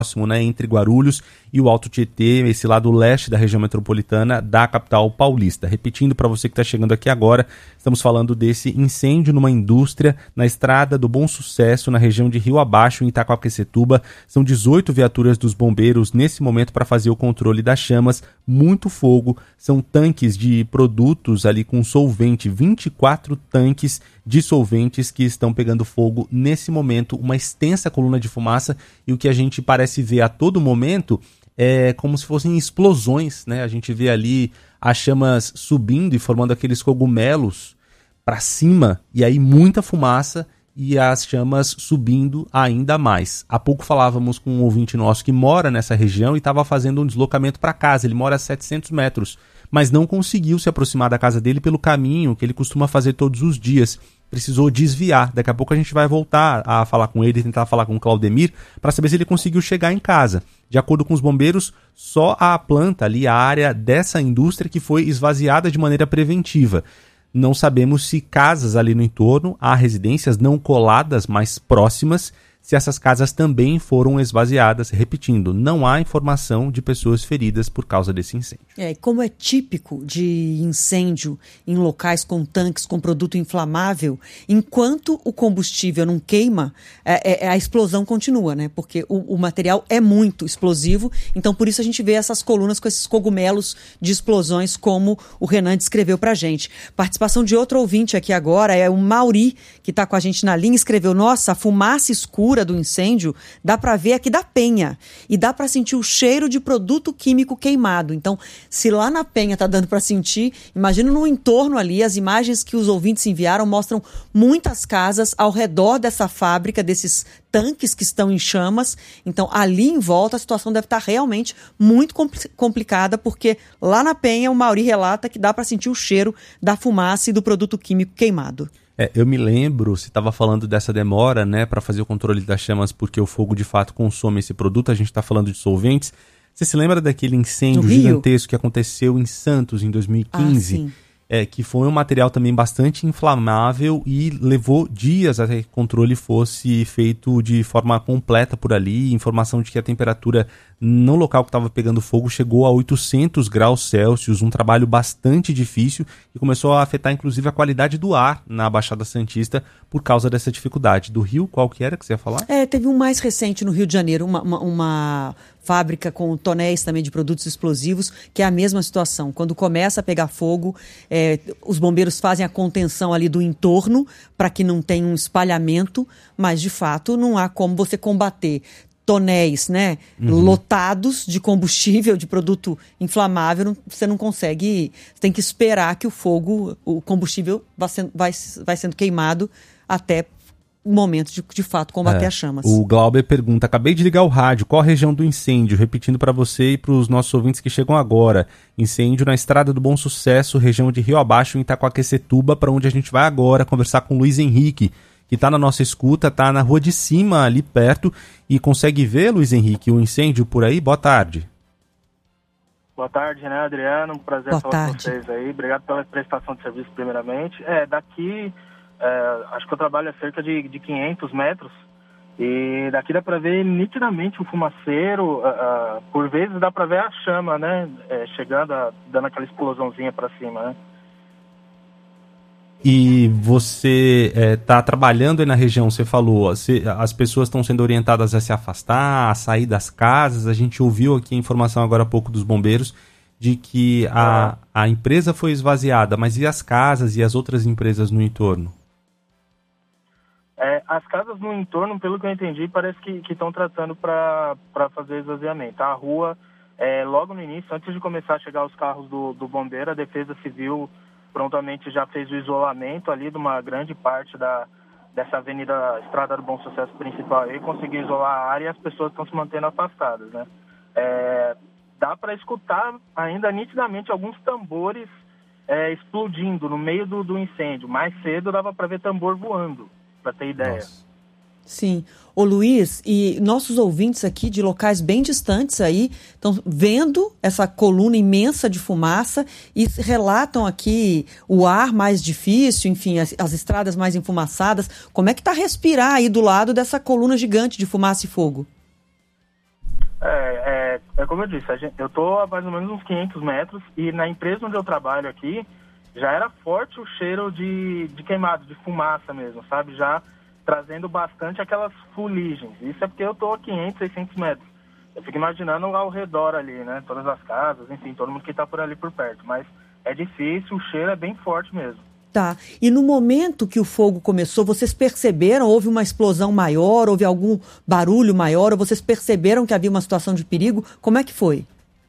próximo, né, entre Guarulhos e o Alto Tietê, esse lado leste da região metropolitana da capital paulista. Repetindo para você que está chegando aqui agora, estamos falando desse incêndio numa indústria na Estrada do Bom Sucesso, na região de Rio Abaixo, em Itaquaquecetuba. São 18 viaturas dos bombeiros nesse momento para fazer o controle das chamas. Muito fogo, são tanques de produtos ali com solvente, 24 tanques de solventes que estão pegando fogo nesse momento, uma extensa coluna de fumaça, e o que a gente parece ver a todo momento é como se fossem explosões, né? A gente vê ali as chamas subindo e formando aqueles cogumelos para cima, e aí muita fumaça e as chamas subindo ainda mais. Há pouco falávamos com um ouvinte nosso que mora nessa região e estava fazendo um deslocamento para casa. Ele mora a 700 metros, mas não conseguiu se aproximar da casa dele pelo caminho que ele costuma fazer todos os dias. Precisou desviar. Daqui a pouco a gente vai voltar a falar com ele, tentar falar com o Claudemir, para saber se ele conseguiu chegar em casa. De acordo com os bombeiros, só a planta ali, a área dessa indústria que foi esvaziada de maneira preventiva. Não sabemos se casas ali no entorno, há residências não coladas, mas próximas, se essas casas também foram esvaziadas. Repetindo, não há informação de pessoas feridas por causa desse incêndio. Como é típico de incêndio em locais com tanques com produto inflamável, enquanto o combustível não queima, a explosão continua, né? Porque o material é muito explosivo, então por isso a gente vê essas colunas com esses cogumelos de explosões, como o Renan descreveu pra gente. Participação de outro ouvinte aqui agora, é o Mauri, que está com a gente na linha, escreveu: nossa, a fumaça escura do incêndio dá para ver aqui da Penha e dá para sentir o cheiro de produto químico queimado. Então, se lá na Penha tá dando para sentir, imagina no entorno ali. As imagens que os ouvintes enviaram mostram muitas casas ao redor dessa fábrica, desses tanques que estão em chamas. Então, ali em volta a situação deve estar realmente muito complicada, porque lá na Penha o Mauri relata que dá para sentir o cheiro da fumaça e do produto químico queimado. Eu me lembro, você estava falando dessa demora, né, para fazer o controle das chamas, porque o fogo de fato consome esse produto. A gente está falando de solventes. Você se lembra daquele incêndio gigantesco que aconteceu em Santos em 2015? Que foi um material também bastante inflamável e levou dias até que o controle fosse feito de forma completa por ali. Informação de que a temperatura no local que estava pegando fogo chegou a 800 graus Celsius, um trabalho bastante difícil, e começou a afetar inclusive a qualidade do ar na Baixada Santista por causa dessa dificuldade. Do Rio, qual que era que você ia falar? Teve um mais recente no Rio de Janeiro, uma fábrica com tonéis também de produtos explosivos, que é a mesma situação. Quando começa a pegar fogo, os bombeiros fazem a contenção ali do entorno para que não tenha um espalhamento, mas de fato não há como você combater tonéis, né, lotados de combustível, de produto inflamável. Você não consegue, você tem que esperar que o combustível vai sendo queimado até o momento de fato combater as chamas. O Glauber pergunta: acabei de ligar o rádio, qual a região do incêndio? Repetindo para você e para os nossos ouvintes que chegam agora: incêndio na Estrada do Bom Sucesso, região de Rio Abaixo, em Itaquaquecetuba, para onde a gente vai agora conversar com o Luiz Henrique, que está na nossa escuta, está na rua de cima, ali perto, e consegue ver, Luiz Henrique, o incêndio por aí? Boa tarde. Boa tarde, né, Adriano? Um prazer falar com vocês aí. Obrigado pela prestação de serviço, primeiramente. Daqui, acho que eu trabalho a cerca de 500 metros, e daqui dá para ver nitidamente o fumaceiro. Por vezes dá para ver a chama, né, chegando, dando aquela explosãozinha para cima, né? E você está trabalhando aí na região, você falou, as pessoas estão sendo orientadas a se afastar, a sair das casas. A gente ouviu aqui a informação agora há pouco dos bombeiros de que a empresa foi esvaziada, mas e as casas e as outras empresas no entorno? As casas no entorno, pelo que eu entendi, parece que estão tratando para fazer esvaziamento. A rua, logo no início, antes de começar a chegar os carros do bombeiro, a Defesa Civil prontamente já fez o isolamento ali de uma grande parte dessa avenida Estrada do Bom Sucesso principal e conseguiu isolar a área, e as pessoas estão se mantendo afastadas, né? Dá para escutar ainda nitidamente alguns tambores explodindo no meio do incêndio. Mais cedo dava para ver tambor voando, para ter ideia. Nossa. Sim. Ô Luiz, e nossos ouvintes aqui de locais bem distantes aí estão vendo essa coluna imensa de fumaça e relatam aqui o ar mais difícil, enfim, as estradas mais enfumaçadas. Como é que tá respirar aí do lado dessa coluna gigante de fumaça e fogo? é como eu disse, eu estou a mais ou menos uns 500 metros e na empresa onde eu trabalho aqui já era forte o cheiro de queimado, de fumaça mesmo, sabe? Já trazendo bastante aquelas fuligens. Isso é porque eu estou a 500, 600 metros. Eu fico imaginando ao redor ali, né? Todas as casas, enfim, todo mundo que está por ali por perto. Mas é difícil, o cheiro é bem forte mesmo. Tá. E no momento que o fogo começou, vocês perceberam? Houve uma explosão maior? Houve algum barulho maior? Ou vocês perceberam que havia uma situação de perigo? Como é que foi?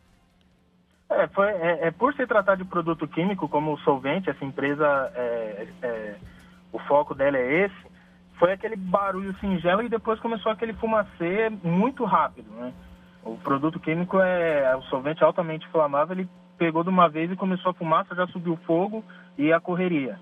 Por se tratar de produto químico, como o solvente, essa empresa, o foco dela é esse, foi aquele barulho singelo e depois começou aquele fumacê muito rápido, né? O produto químico o solvente altamente inflamável, ele pegou de uma vez e começou a fumaça, já subiu o fogo e a correria.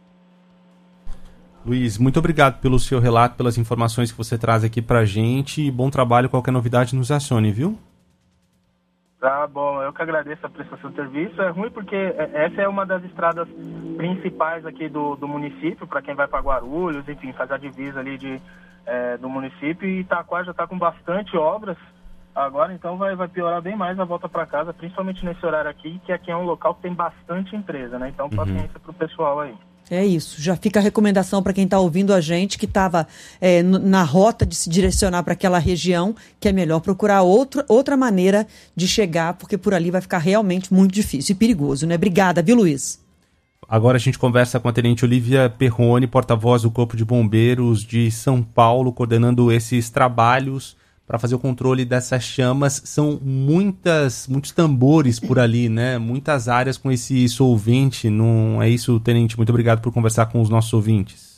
Luiz, muito obrigado pelo seu relato, pelas informações que você traz aqui pra gente. Bom trabalho, qualquer novidade nos acione, viu? Tá bom, eu que agradeço a prestação de serviço. É ruim porque essa é uma das estradas principais aqui do município, para quem vai para Guarulhos, enfim, faz a divisa ali do município, e Itaquá já está com bastante obras agora, então vai piorar bem mais a volta para casa, principalmente nesse horário aqui, que aqui é um local que tem bastante empresa, né? Então, paciência para o pessoal aí. É isso, já fica a recomendação para quem está ouvindo a gente, que estava na rota de se direcionar para aquela região, que é melhor procurar outra maneira de chegar, porque por ali vai ficar realmente muito difícil e perigoso, né? Obrigada, viu, Luiz? Agora a gente conversa com a Tenente Olívia Perrone, porta-voz do Corpo de Bombeiros de São Paulo, coordenando esses trabalhos para fazer o controle dessas chamas. São muitos tambores por ali, né? Muitas áreas com esse solvente. Não é isso, Tenente? Muito obrigado por conversar com os nossos ouvintes.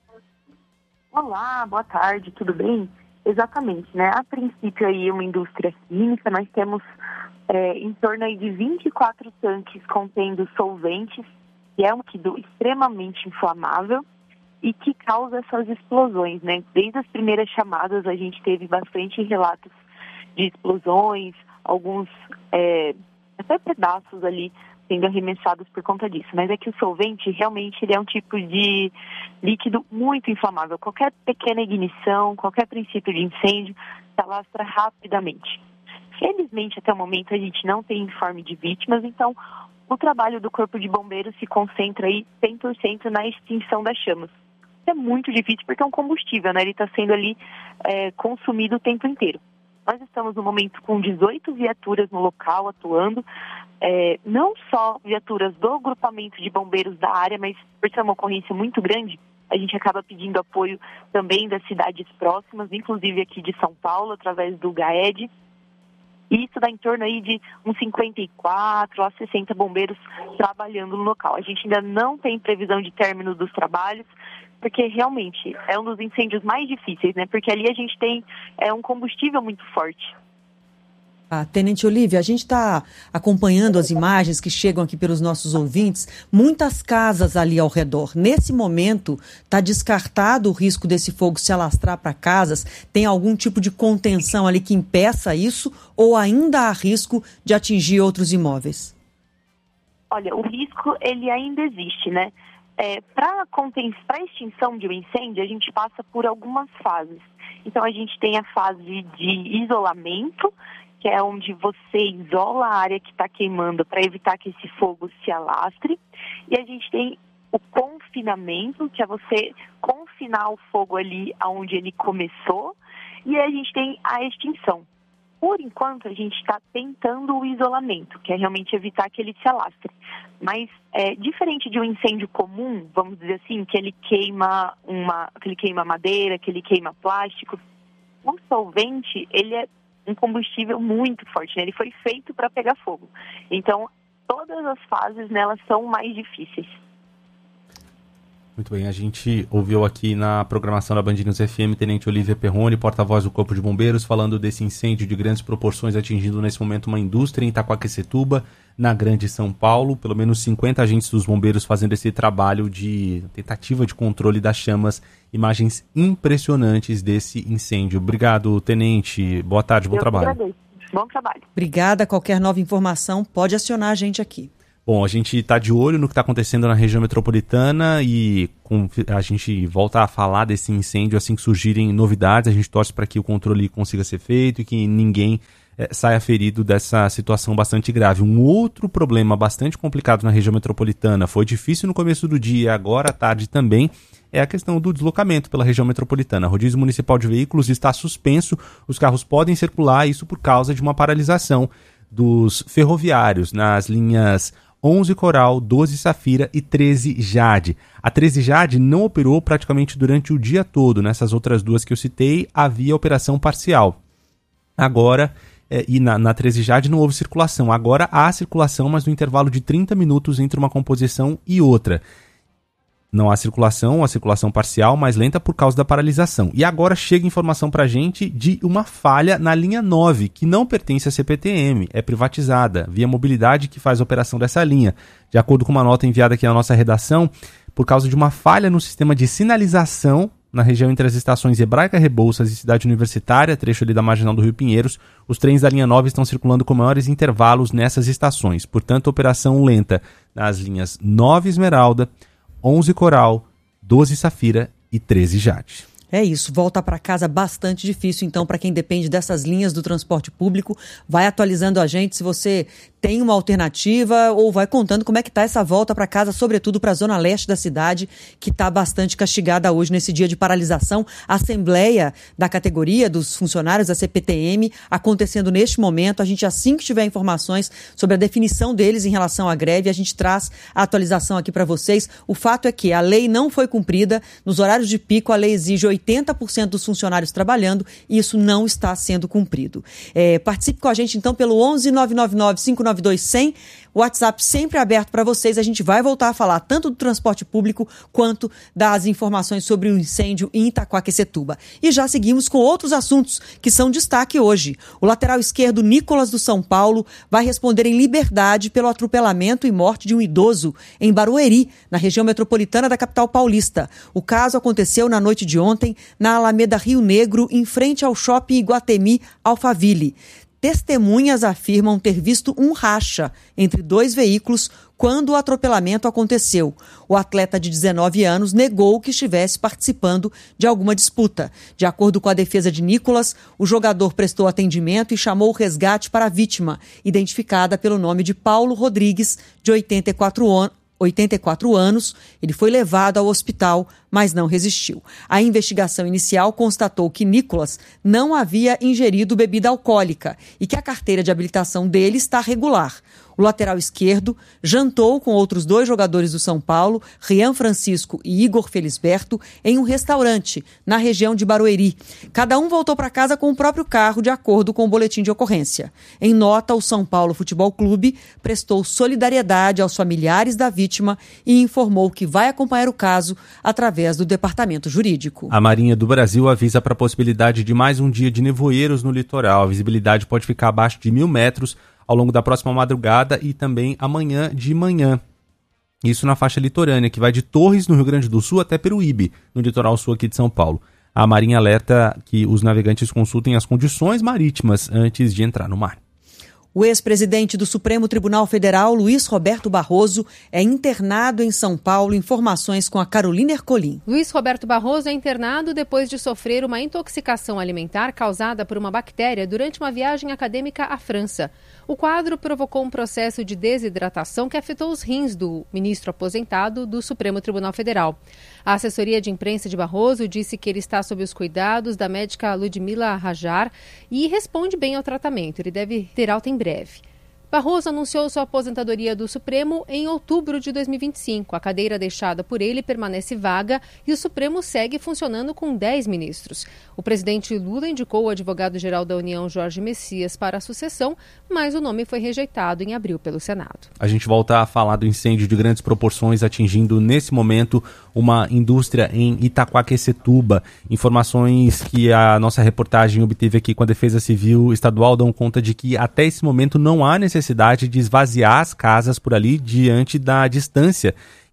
Olá, boa tarde, tudo bem? Exatamente, né? A princípio aí uma indústria química, nós temos em torno aí de 24 tanques contendo solventes, que é um líquido extremamente inflamável e que causa essas explosões, né? Desde as primeiras chamadas a gente teve bastante relatos de explosões, alguns até pedaços ali sendo arremessados por conta disso. Mas é que o solvente realmente ele é um tipo de líquido muito inflamável. Qualquer pequena ignição, qualquer princípio de incêndio se alastra rapidamente. Felizmente até o momento a gente não tem informe de vítimas, então o trabalho do Corpo de Bombeiros se concentra aí 100% na extinção das chamas. É muito difícil porque é um combustível, né? Ele está sendo ali consumido o tempo inteiro. Nós estamos no momento com 18 viaturas no local atuando, não só viaturas do grupamento de bombeiros da área, mas por ser uma ocorrência muito grande, a gente acaba pedindo apoio também das cidades próximas, inclusive aqui de São Paulo, através do GAED. E isso dá em torno aí de uns 54 a 60 bombeiros trabalhando no local. A gente ainda não tem previsão de término dos trabalhos, porque realmente é um dos incêndios mais difíceis, né? Porque ali a gente tem um combustível muito forte. Tenente Olívia, a gente está acompanhando as imagens que chegam aqui pelos nossos ouvintes, muitas casas ali ao redor. Nesse momento, está descartado o risco desse fogo se alastrar para casas? Tem algum tipo de contenção ali que impeça isso ou ainda há risco de atingir outros imóveis? Olha, o risco ele ainda existe, né? Para a extinção de um incêndio, a gente passa por algumas fases. Então, a gente tem a fase de isolamento, que é onde você isola a área que está queimando para evitar que esse fogo se alastre. E a gente tem o confinamento, que é você confinar o fogo ali onde ele começou. E a gente tem a extinção. Por enquanto, a gente está tentando o isolamento, que é realmente evitar que ele se alastre. Mas, diferente de um incêndio comum, vamos dizer assim, que ele queima madeira, que ele queima plástico, o solvente, ele é um combustível muito forte, né? Ele foi feito para pegar fogo. Então, todas as fases nelas são mais difíceis. Muito bem, a gente ouviu aqui na programação da Band News FM Tenente Olívia Perrone, porta-voz do Corpo de Bombeiros, falando desse incêndio de grandes proporções atingindo nesse momento uma indústria em Itaquaquecetuba, na Grande São Paulo. Pelo menos 50 agentes dos bombeiros fazendo esse trabalho de tentativa de controle das chamas. Imagens impressionantes desse incêndio. Obrigado, Tenente. Boa tarde, bom trabalho. Agradeço. Bom trabalho. Obrigada. Qualquer nova informação pode acionar a gente aqui. Bom, a gente está de olho no que está acontecendo na região metropolitana e a gente volta a falar desse incêndio assim que surgirem novidades. A gente torce para que o controle consiga ser feito e que ninguém saia ferido dessa situação bastante grave. Um outro problema bastante complicado na região metropolitana, foi difícil no começo do dia, agora à tarde também, é a questão do deslocamento pela região metropolitana. O rodízio municipal de veículos está suspenso, os carros podem circular, isso por causa de uma paralisação dos ferroviários nas linhas 11 Coral, 12 Safira e 13 Jade. A 13 Jade não operou praticamente durante o dia todo. Nessas outras duas que eu citei, havia operação parcial. Agora, e na 13 Jade não houve circulação. Agora há circulação, mas no intervalo de 30 minutos entre uma composição e outra. Não há circulação, a circulação parcial, mais lenta por causa da paralisação. E agora chega informação para a gente de uma falha na linha 9, que não pertence à CPTM, é privatizada. Via Mobilidade que faz a operação dessa linha. De acordo com uma nota enviada aqui na nossa redação, por causa de uma falha no sistema de sinalização na região entre as estações Hebraica Rebouças e Cidade Universitária, trecho ali da Marginal do Rio Pinheiros, os trens da linha 9 estão circulando com maiores intervalos nessas estações. Portanto, operação lenta nas linhas 9 Esmeralda, 11 Coral, 12 Safira e 13 Jade. É isso, volta para casa bastante difícil, então, para quem depende dessas linhas do transporte público. Vai atualizando a gente se você tem uma alternativa ou vai contando como é que está essa volta para casa, sobretudo para a zona leste da cidade, que está bastante castigada hoje nesse dia de paralisação. A assembleia da categoria dos funcionários da CPTM acontecendo neste momento. A gente, assim que tiver informações sobre a definição deles em relação à greve, a gente traz a atualização aqui para vocês. O fato é que a lei não foi cumprida. Nos horários de pico, a lei exige 80% dos funcionários trabalhando e isso não está sendo cumprido. Participe com a gente, então, pelo 11 999 592 100. O WhatsApp sempre aberto para vocês. A gente vai voltar a falar tanto do transporte público quanto das informações sobre o incêndio em Itaquaquecetuba. E já seguimos com outros assuntos que são destaque hoje. O lateral esquerdo Nicolas do São Paulo vai responder em liberdade pelo atropelamento e morte de um idoso em Barueri, na região metropolitana da capital paulista. O caso aconteceu na noite de ontem na Alameda Rio Negro, em frente ao shopping Iguatemi Alphaville. Testemunhas afirmam ter visto um racha entre dois veículos quando o atropelamento aconteceu. O atleta de 19 anos negou que estivesse participando de alguma disputa. De acordo com a defesa de Nicolas, o jogador prestou atendimento e chamou o resgate para a vítima, identificada pelo nome de Paulo Rodrigues, de 84 anos, ele foi levado ao hospital, mas não resistiu. A investigação inicial constatou que Nicolas não havia ingerido bebida alcoólica e que a carteira de habilitação dele está regular. O lateral esquerdo jantou com outros dois jogadores do São Paulo, Rian Francisco e Igor Felisberto, em um restaurante na região de Barueri. Cada um voltou para casa com o próprio carro, de acordo com o boletim de ocorrência. Em nota, o São Paulo Futebol Clube prestou solidariedade aos familiares da vítima e informou que vai acompanhar o caso através do departamento jurídico. A Marinha do Brasil avisa para a possibilidade de mais um dia de nevoeiros no litoral. A visibilidade pode ficar abaixo de 1.000 metros ao longo da próxima madrugada e também amanhã de manhã. Isso na faixa litorânea, que vai de Torres, no Rio Grande do Sul, até Peruíbe, no litoral sul aqui de São Paulo. A Marinha alerta que os navegantes consultem as condições marítimas antes de entrar no mar. O ex-presidente do Supremo Tribunal Federal, Luiz Roberto Barroso, é internado em São Paulo. Informações com a Carolina Ercolim. Luiz Roberto Barroso é internado depois de sofrer uma intoxicação alimentar causada por uma bactéria durante uma viagem acadêmica à França. O quadro provocou um processo de desidratação que afetou os rins do ministro aposentado do Supremo Tribunal Federal. A assessoria de imprensa de Barroso disse que ele está sob os cuidados da médica Ludmila Rajar e responde bem ao tratamento. Ele deve ter alta em breve. Barroso anunciou sua aposentadoria do Supremo em outubro de 2025. A cadeira deixada por ele permanece vaga e o Supremo segue funcionando com 10 ministros. O presidente Lula indicou o advogado-geral da União, Jorge Messias, para a sucessão, mas o nome foi rejeitado em abril pelo Senado. A gente volta a falar do incêndio de grandes proporções atingindo, nesse momento, uma indústria em Itaquaquecetuba. Informações que a nossa reportagem obteve aqui com a Defesa Civil Estadual dão conta de que até esse momento não há necessidade de esvaziar as casas por ali diante da distância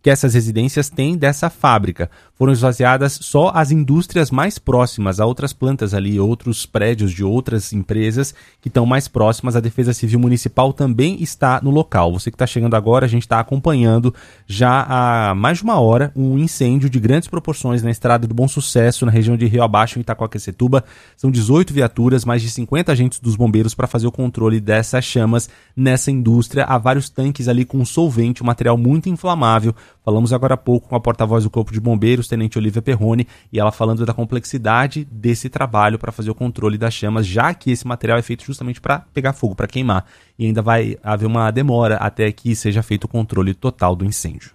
que essas residências têm dessa fábrica. Foram esvaziadas só as indústrias mais próximas, a outras plantas ali, outros prédios de outras empresas que estão mais próximas. A Defesa Civil Municipal também está no local. Você que está chegando agora, a gente está acompanhando já há mais de uma hora um incêndio de grandes proporções na Estrada do Bom Sucesso, na região de Rio Abaixo, em Itaquaquecetuba. São 18 viaturas, mais de 50 agentes dos bombeiros para fazer o controle dessas chamas nessa indústria. Há vários tanques ali com solvente, um material muito inflamável. Falamos agora há pouco com a porta-voz do Corpo de Bombeiros, Tenente Olivia Perrone, e ela falando da complexidade desse trabalho para fazer o controle das chamas, já que esse material é feito justamente para pegar fogo, para queimar. E ainda vai haver uma demora até que seja feito o controle total do incêndio.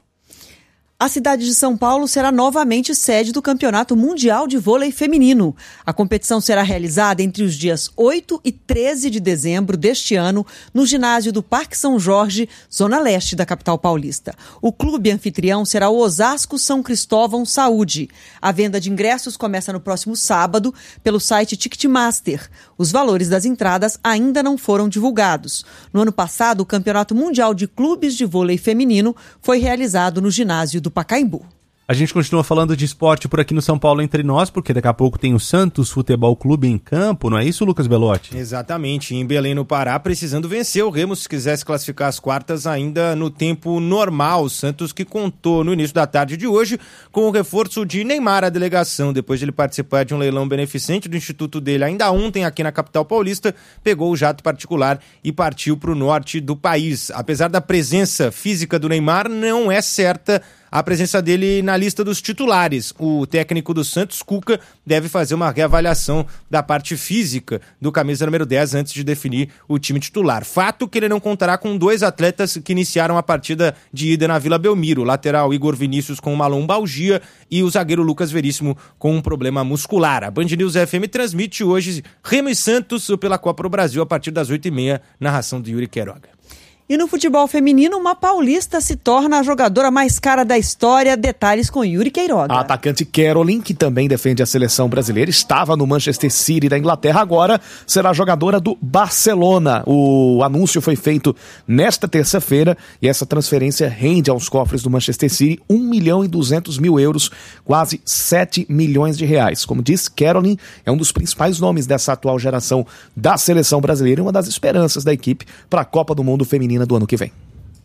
A cidade de São Paulo será novamente sede do Campeonato Mundial de Vôlei Feminino. A competição será realizada entre os dias 8 e 13 de dezembro deste ano, no ginásio do Parque São Jorge, zona leste da capital paulista. O clube anfitrião será o Osasco São Cristóvão Saúde. A venda de ingressos começa no próximo sábado pelo site Ticketmaster. Os valores das entradas ainda não foram divulgados. No ano passado, o Campeonato Mundial de Clubes de Vôlei Feminino foi realizado no ginásio do Pacaembu. A gente continua falando de esporte por aqui no São Paulo Entre Nós, porque daqui a pouco tem o Santos Futebol Clube em campo, não é isso, Lucas Belotti? Exatamente, em Belém, no Pará, precisando vencer o Remo se quisesse classificar as quartas ainda no tempo normal. O Santos que contou no início da tarde de hoje com o reforço de Neymar à delegação, depois de ele participar de um leilão beneficente do instituto dele ainda ontem aqui na capital paulista, pegou o jato particular e partiu para o norte do país. Apesar da presença física do Neymar, não é certa a presença dele na lista dos titulares. O técnico do Santos, Cuca, deve fazer uma reavaliação da parte física do camisa número 10 antes de definir o time titular. Fato que ele não contará com dois atletas que iniciaram a partida de ida na Vila Belmiro, o lateral Igor Vinícius com uma lombalgia e o zagueiro Lucas Veríssimo com um problema muscular. A Band News FM transmite hoje Remo e Santos pela Copa do Brasil a partir das 8h30, narração de Yuri Queiroga. E no futebol feminino, uma paulista se torna a jogadora mais cara da história. Detalhes com Yuri Queiroga. A atacante Caroline, que também defende a seleção brasileira, estava no Manchester City da Inglaterra, agora será jogadora do Barcelona. O anúncio foi feito nesta terça-feira e essa transferência rende aos cofres do Manchester City 1.200.000 euros, quase 7 milhões de reais. Como disse, Caroline é um dos principais nomes dessa atual geração da seleção brasileira e uma das esperanças da equipe para a Copa do Mundo Feminina do ano que vem.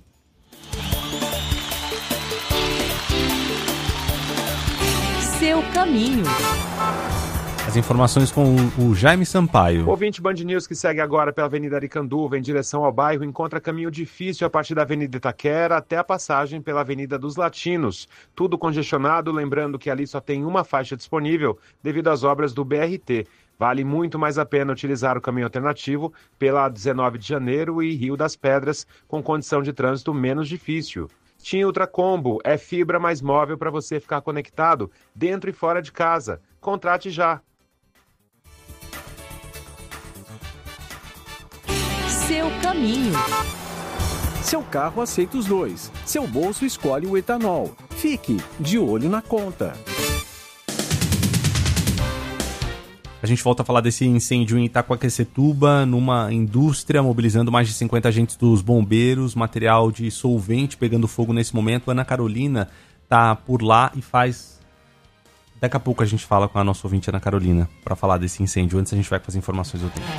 Seu caminho. As informações com o Jaime Sampaio. O ouvinte Band News que segue agora pela Avenida Aricanduva em direção ao bairro encontra caminho difícil a partir da Avenida Itaquera até a passagem pela Avenida dos Latinos. Tudo congestionado, lembrando que ali só tem uma faixa disponível devido às obras do BRT. Vale muito mais a pena utilizar o caminho alternativo pela 19 de janeiro e Rio das Pedras, com condição de trânsito menos difícil. TIM Ultracombo é fibra mais móvel para você ficar conectado dentro e fora de casa. Contrate já. Seu caminho. Seu carro aceita os dois. Seu bolso escolhe o etanol. Fique de olho na conta. A gente volta a falar desse incêndio em Itaquaquecetuba, numa indústria, mobilizando mais de 50 agentes dos bombeiros, material de solvente pegando fogo nesse momento. Ana Carolina tá por lá e faz... Daqui a pouco a gente fala com a nossa ouvinte Ana Carolina para falar desse incêndio. Antes a gente vai com as informações do tempo.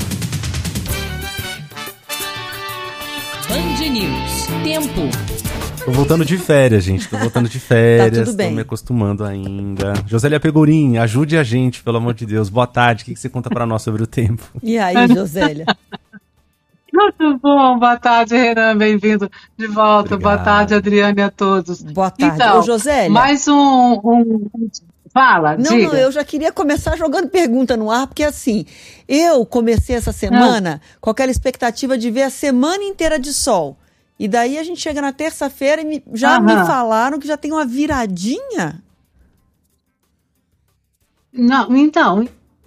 Band News. Tempo. Tô voltando de férias, gente. Tô voltando de férias. Tá tudo bem. Tô me acostumando ainda. Josélia Pegorim, ajude a gente, pelo amor de Deus. Boa tarde. O que você conta pra nós sobre o tempo? E aí, Josélia? Muito bom. Boa tarde, Renan. Bem-vindo de volta. Obrigado. Boa tarde, Adriane, a todos. Boa tarde. Então, Ô, Josélia. mais Fala, Não, diga. eu já queria começar jogando pergunta no ar, porque assim, eu comecei essa semana com aquela expectativa de ver a semana inteira de sol. E daí a gente chega na terça-feira e me falaram que já tem uma viradinha. Não, então,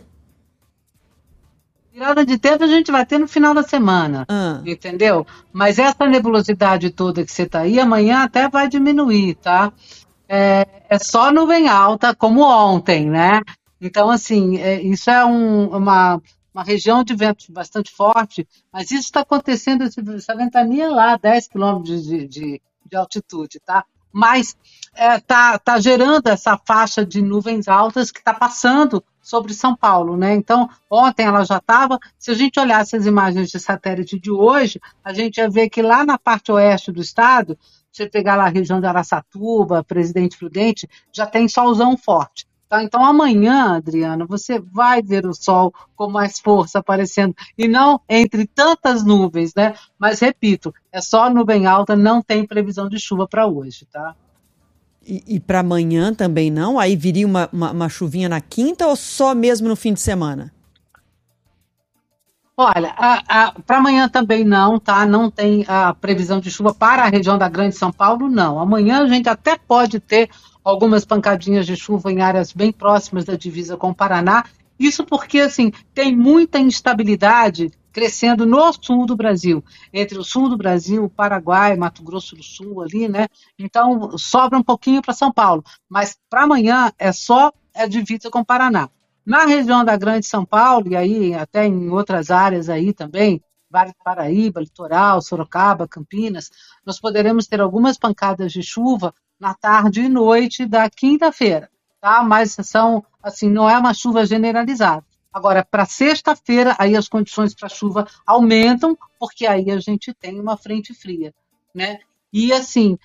virada de tempo a gente vai ter no final da semana, entendeu? Mas essa nebulosidade toda que você está aí, amanhã até vai diminuir, tá? É só nuvem alta, como ontem, né? Então, assim, isso é uma região de vento bastante forte, mas isso está acontecendo, essa ventania lá, 10 quilômetros de altitude, tá? mas tá gerando essa faixa de nuvens altas que está passando sobre São Paulo, né? Então, ontem ela já estava, se a gente olhasse as imagens de satélite de hoje, a gente ia ver que lá na parte oeste do estado, se você pegar lá a região de Araçatuba, Presidente Prudente, já tem solzão forte. Tá? Então, amanhã, Adriana, você vai ver o sol com mais força aparecendo, e não entre tantas nuvens, né? Mas, repito, é só nuvem alta, não tem previsão de chuva para hoje, tá? E para amanhã também não? Aí viria uma chuvinha na quinta ou só mesmo no fim de semana? Olha, para amanhã também não, tá? Não tem a previsão de chuva para a região da Grande São Paulo, não. Amanhã a gente até pode ter algumas pancadinhas de chuva em áreas bem próximas da divisa com o Paraná. Isso porque, assim, tem muita instabilidade crescendo no sul do Brasil, entre o sul do Brasil, o Paraguai, Mato Grosso do Sul ali, né? Então, sobra um pouquinho para São Paulo, mas para amanhã é só a divisa com o Paraná. Na região da Grande São Paulo, e aí até em outras áreas aí também, Vale do Paraíba, Litoral, Sorocaba, Campinas, nós poderemos ter algumas pancadas de chuva na tarde e noite da quinta-feira, tá? Mas são, assim, não é uma chuva generalizada. Agora, para sexta-feira, aí as condições para chuva aumentam, porque aí a gente tem uma frente fria, né? E, assim,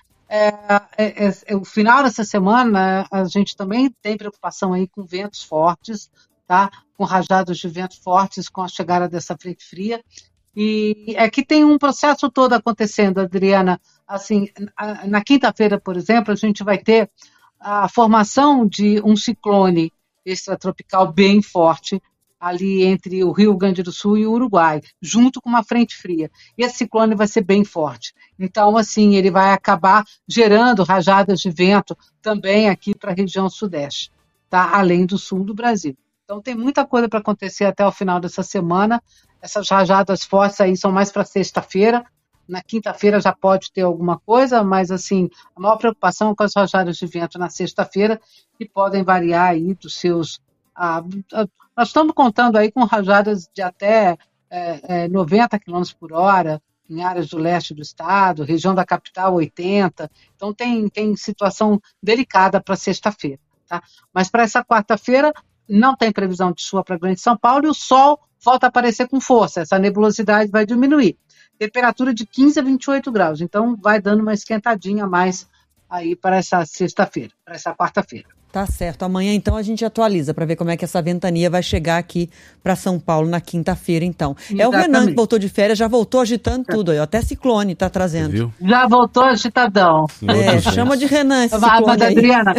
o final dessa semana, a gente também tem preocupação aí com ventos fortes, tá? Com rajadas de vento fortes com a chegada dessa frente fria. E é que tem um processo todo acontecendo, Adriana. Assim, na quinta-feira, por exemplo, a gente vai ter a formação de um ciclone extratropical bem forte, ali entre o Rio Grande do Sul e o Uruguai, junto com uma frente fria. E esse ciclone vai ser bem forte. Então, assim, ele vai acabar gerando rajadas de vento também aqui para a região sudeste, tá? Além do sul do Brasil. Então, tem muita coisa para acontecer até o final dessa semana. Essas rajadas fortes aí são mais para sexta-feira. Na quinta-feira já pode ter alguma coisa, mas, assim, a maior preocupação é com as rajadas de vento na sexta-feira, que podem variar aí dos seus... nós estamos contando aí com rajadas de até 90 km por hora em áreas do leste do estado, região da capital 80, então tem situação delicada para sexta-feira, tá? Mas para essa quarta-feira não tem previsão de chuva para a Grande São Paulo e o sol volta a aparecer com força, essa nebulosidade vai diminuir. Temperatura de 15 a 28 graus, então vai dando uma esquentadinha a mais aí para essa sexta-feira, para essa quarta-feira. Tá certo. Amanhã, então, a gente atualiza para ver como é que essa ventania vai chegar aqui para São Paulo na quinta-feira, então. Exatamente. É o Renan que voltou de férias, já voltou agitando tudo aí. Até ciclone tá trazendo. Viu? Já voltou agitadão. Chama de Renan esse ciclone mas, Adriana...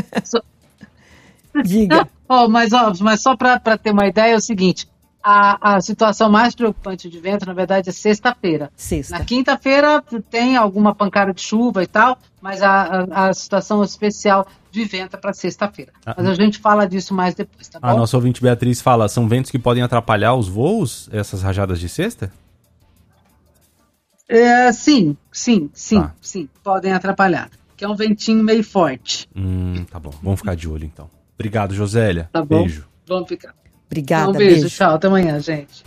Diga. Mas só para ter uma ideia, é o seguinte... A situação mais preocupante de vento, na verdade, é sexta-feira. Na quinta-feira tem alguma pancada de chuva e tal, mas a situação especial de vento é para sexta-feira. Mas a gente fala disso mais depois, tá bom? A nossa ouvinte Beatriz fala, são ventos que podem atrapalhar os voos, essas rajadas de sexta? Sim, podem atrapalhar. Que é um ventinho meio forte. Tá bom, vamos ficar de olho então. Obrigado, Josélia. Tá bom. Beijo. Vamos ficar. Obrigada, um beijo. Tchau, até amanhã, gente.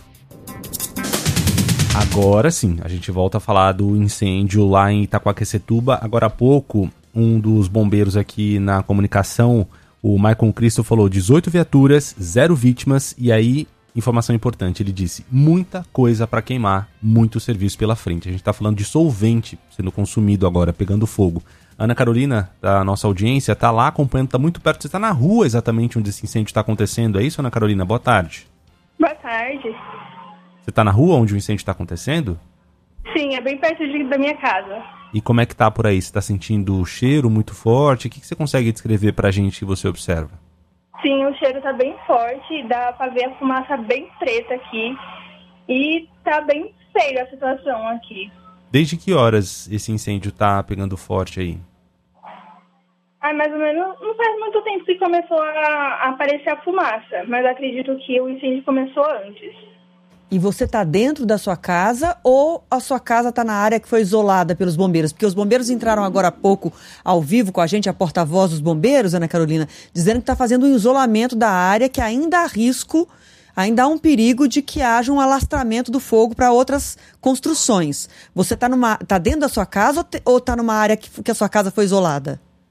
Agora sim, a gente volta a falar do incêndio lá em Itaquaquecetuba. Agora há pouco, um dos bombeiros aqui na comunicação, o Maicon Cristo, falou 18 viaturas, 0 vítimas, e aí, informação importante, ele disse, muita coisa para queimar, muito serviço pela frente. A gente está falando de solvente sendo consumido agora, pegando fogo. Ana Carolina, da nossa audiência, está lá acompanhando, está muito perto. Você está na rua exatamente onde esse incêndio está acontecendo, é isso, Ana Carolina? Boa tarde. Boa tarde. Você está na rua onde o incêndio está acontecendo? Sim, é bem perto da minha casa. E como é que tá por aí? Você está sentindo o cheiro muito forte? O que você consegue descrever para a gente que você observa? Sim, o cheiro está bem forte, dá para ver a fumaça bem preta aqui. E tá bem feia a situação aqui. Desde que horas esse incêndio tá pegando forte aí? Mais ou menos, não faz muito tempo que começou a aparecer a fumaça, mas acredito que o incêndio começou antes. E você está dentro da sua casa ou a sua casa está na área que foi isolada pelos bombeiros? Porque os bombeiros entraram agora há pouco ao vivo com a gente, a porta-voz dos bombeiros, Ana Carolina, dizendo que está fazendo um isolamento da área, que ainda há risco, ainda há um perigo de que haja um alastramento do fogo para outras construções. Você está dentro da sua casa ou está numa área que a sua casa foi isolada?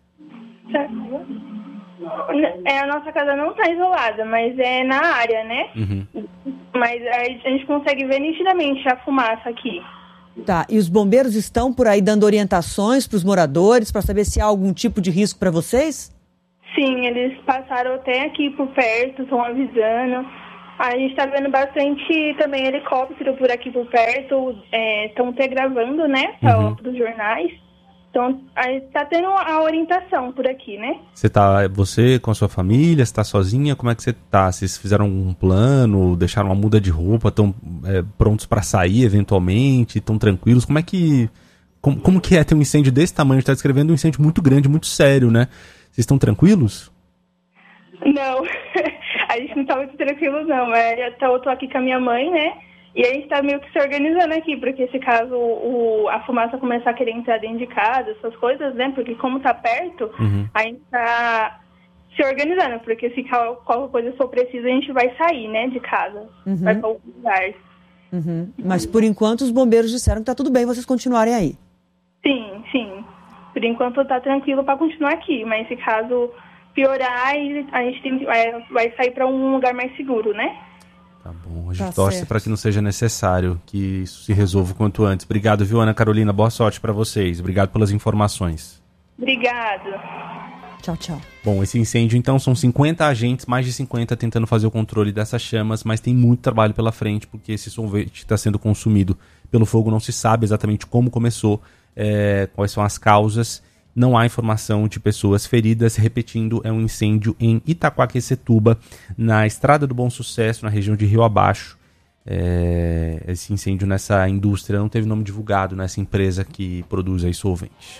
A nossa casa não está isolada, mas é na área, né? Uhum. Mas a gente consegue ver nitidamente a fumaça aqui. Tá, e os bombeiros estão por aí dando orientações para os moradores, para saber se há algum tipo de risco para vocês? Sim, eles passaram até aqui por perto, estão avisando. A gente está vendo bastante também helicóptero por aqui por perto, estão até gravando, né, para os jornais. Então, está tendo a orientação por aqui, né? Você com a sua família, você está sozinha? Como é que você está? Vocês fizeram um plano, deixaram uma muda de roupa, estão prontos para sair eventualmente, estão tranquilos? Como que é ter um incêndio desse tamanho? A gente está descrevendo um incêndio muito grande, muito sério, né? Vocês estão tranquilos? Não, a gente não está muito tranquilo, não. Eu tô aqui com a minha mãe, né? E a gente está meio que se organizando aqui, porque se caso a fumaça começar a querer entrar dentro de casa, essas coisas, né? Porque como está perto, a gente está se organizando, porque se qualquer coisa for preciso, a gente vai sair, né, de casa, vai para algum lugar. Mas por enquanto os bombeiros disseram que está tudo bem vocês continuarem aí. Sim. Por enquanto está tranquilo para continuar aqui, mas se caso piorar, a gente vai sair para um lugar mais seguro, né? Tá bom, a gente torce para que não seja necessário, que isso se resolva o quanto antes. Obrigado, viu, Ana Carolina? Boa sorte para vocês. Obrigado pelas informações. Obrigado. Tchau. Bom, esse incêndio, então, são 50 agentes, mais de 50 tentando fazer o controle dessas chamas, mas tem muito trabalho pela frente, porque esse solvente está sendo consumido pelo fogo, não se sabe exatamente como começou, quais são as causas. Não há informação de pessoas feridas. Repetindo, é um incêndio em Itaquaquecetuba, na Estrada do Bom Sucesso, na região de Rio Abaixo. Esse incêndio nessa indústria não teve nome divulgado, nessa empresa que produz aí solvente.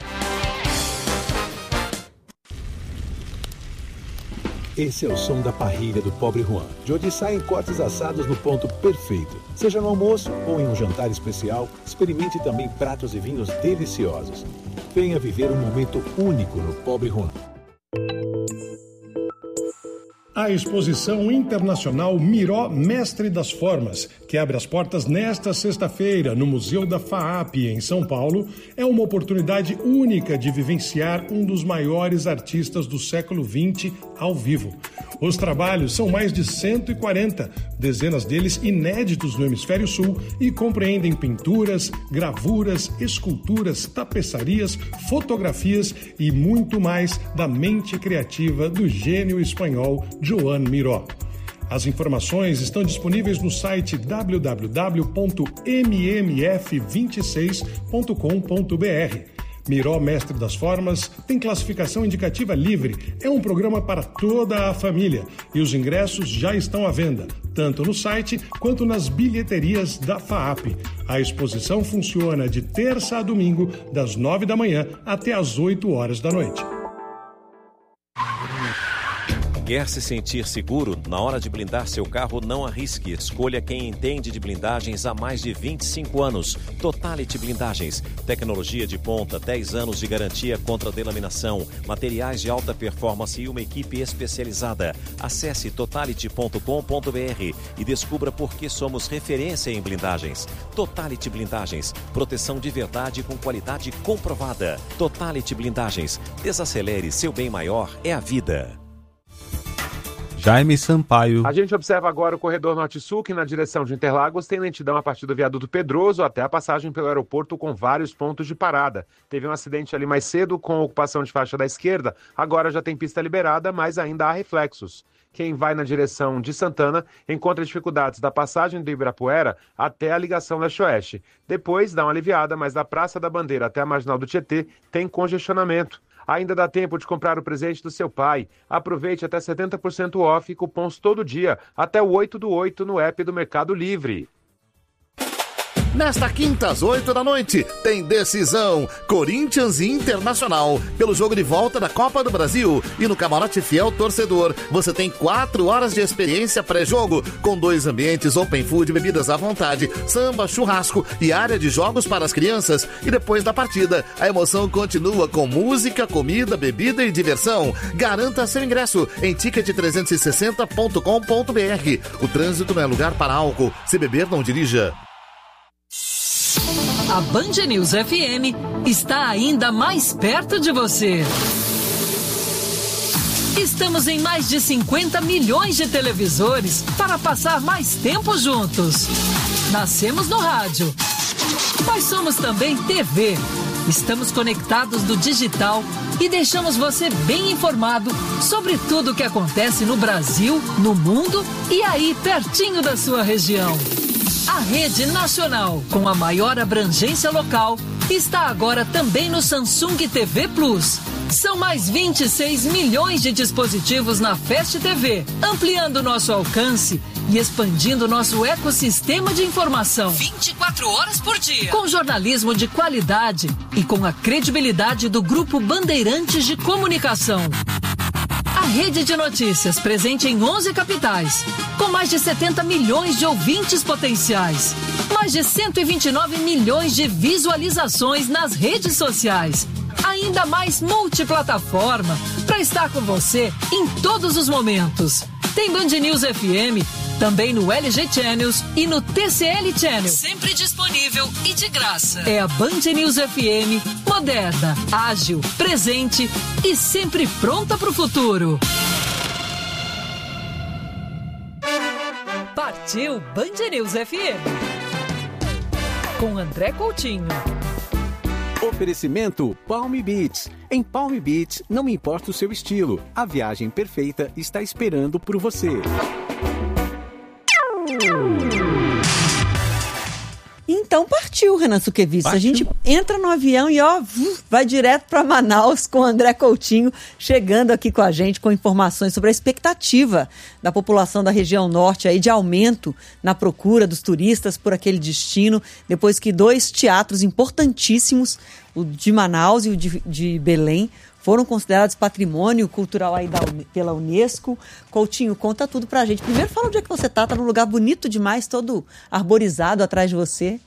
Esse é o som da parrilha do Pobre Juan, de onde saem cortes assados no ponto perfeito. Seja no almoço ou em um jantar especial, experimente também pratos e vinhos deliciosos. Venha viver um momento único no Pobre Juan. A exposição internacional Miró Mestre das Formas, que abre as portas nesta sexta-feira no Museu da FAAP, em São Paulo, é uma oportunidade única de vivenciar um dos maiores artistas do século XX ao vivo. Os trabalhos são mais de 140, dezenas deles inéditos no Hemisfério Sul, e compreendem pinturas, gravuras, esculturas, tapeçarias, fotografias e muito mais da mente criativa do gênio espanhol Joan Miró. As informações estão disponíveis no site www.mmf26.com.br. Miró Mestre das Formas tem classificação indicativa livre. É um programa para toda a família e os ingressos já estão à venda, tanto no site quanto nas bilheterias da FAAP. A exposição funciona de terça a domingo, das 9 da manhã até as 8 horas da noite. Quer se sentir seguro? Na hora de blindar seu carro, não arrisque. Escolha quem entende de blindagens há mais de 25 anos. Totality Blindagens. Tecnologia de ponta, 10 anos de garantia contra delaminação, materiais de alta performance e uma equipe especializada. Acesse totality.com.br e descubra por que somos referência em blindagens. Totality Blindagens. Proteção de verdade com qualidade comprovada. Totality Blindagens. Desacelere, seu bem maior é a vida. Jaime Sampaio. A gente observa agora o corredor Norte-Sul, que na direção de Interlagos tem lentidão a partir do viaduto Pedroso até a passagem pelo aeroporto, com vários pontos de parada. Teve um acidente ali mais cedo com ocupação de faixa da esquerda, agora já tem pista liberada, mas ainda há reflexos. Quem vai na direção de Santana encontra dificuldades da passagem do Ibirapuera até a ligação leste-oeste. Depois dá uma aliviada, mas da Praça da Bandeira até a Marginal do Tietê tem congestionamento. Ainda dá tempo de comprar o presente do seu pai. Aproveite até 70% off e cupons todo dia, até o 8/8 no app do Mercado Livre. Nesta quinta, às 8 da noite, tem decisão Corinthians e Internacional pelo jogo de volta da Copa do Brasil. E no Camarote Fiel Torcedor, você tem 4 horas de experiência pré-jogo, com 2 ambientes, open food, bebidas à vontade, samba, churrasco e área de jogos para as crianças. E depois da partida, a emoção continua com música, comida, bebida e diversão. Garanta seu ingresso em ticket360.com.br. O trânsito não é lugar para álcool. Se beber, não dirija. A Band News FM está ainda mais perto de você. Estamos em mais de 50 milhões de televisores para passar mais tempo juntos. Nascemos no rádio, mas somos também TV. Estamos conectados do digital e deixamos você bem informado sobre tudo o que acontece no Brasil, no mundo e aí pertinho da sua região. A Rede Nacional, com a maior abrangência local, está agora também no Samsung TV Plus. São mais 26 milhões de dispositivos na Fast TV, ampliando nosso alcance e expandindo nosso ecossistema de informação. 24 horas por dia. Com jornalismo de qualidade e com a credibilidade do Grupo Bandeirantes de Comunicação. A rede de notícias presente em 11 capitais, com mais de 70 milhões de ouvintes potenciais, mais de 129 milhões de visualizações nas redes sociais, ainda mais multiplataforma para estar com você em todos os momentos. Tem Band News FM, também no LG Channels e no TCL Channel. Sempre disponível e de graça. É a Band News FM, moderna, ágil, presente e sempre pronta para o futuro. Partiu Band News FM. Com André Coutinho. Oferecimento Palm Beach. Em Palm Beach, não importa o seu estilo, a viagem perfeita está esperando por você. Então partiu, Renan Suquevicius. A gente entra no avião e vai direto para Manaus com o André Coutinho, chegando aqui com a gente com informações sobre a expectativa da população da região norte aí de aumento na procura dos turistas por aquele destino, depois que 2 teatros importantíssimos, o de Manaus e o de Belém, foram considerados patrimônio cultural aí pela Unesco. Coutinho, conta tudo pra gente. Primeiro fala onde é que você tá num lugar bonito demais, todo arborizado atrás de você.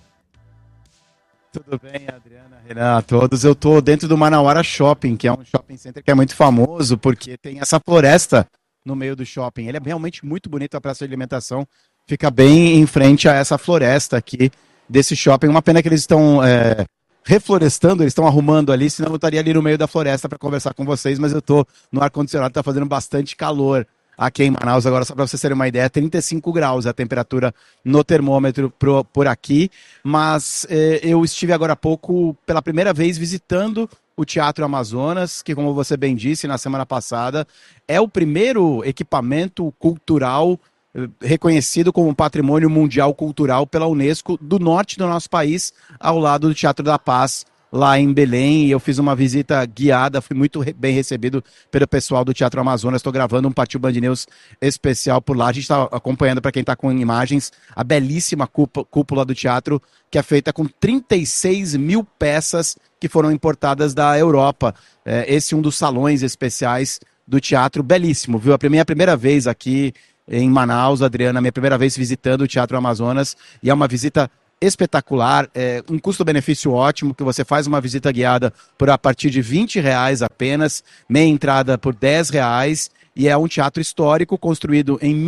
Tudo bem, Adriana, Renan, a todos. Eu tô dentro do Manauara Shopping, que é um shopping center que é muito famoso, porque tem essa floresta no meio do shopping. Ele é realmente muito bonito, a praça de alimentação fica bem em frente a essa floresta aqui desse shopping. Uma pena que eles estão reflorestando, eles estão arrumando ali, senão eu estaria ali no meio da floresta para conversar com vocês, mas eu tô no ar-condicionado, tá fazendo bastante calor aqui em Manaus. Agora, só para vocês terem uma ideia, 35 graus a temperatura no termômetro por aqui, mas eu estive agora há pouco, pela primeira vez, visitando o Teatro Amazonas, que, como você bem disse na semana passada, é o primeiro equipamento cultural reconhecido como Patrimônio Mundial Cultural pela Unesco do norte do nosso país, ao lado do Teatro da Paz, lá em Belém. E eu fiz uma visita guiada, fui muito bem recebido pelo pessoal do Teatro Amazonas. Estou gravando um Partiu Band News especial por lá. A gente está acompanhando, para quem está com imagens, a belíssima cúpula do teatro, que é feita com 36 mil peças que foram importadas da Europa. Esse é um dos salões especiais do teatro, belíssimo, viu? A minha primeira vez aqui em Manaus, Adriana, minha primeira vez visitando o Teatro Amazonas, e é uma visita espetacular, um custo-benefício ótimo, que você faz uma visita guiada a partir de R$20 apenas, meia entrada por R$10, e é um teatro histórico construído em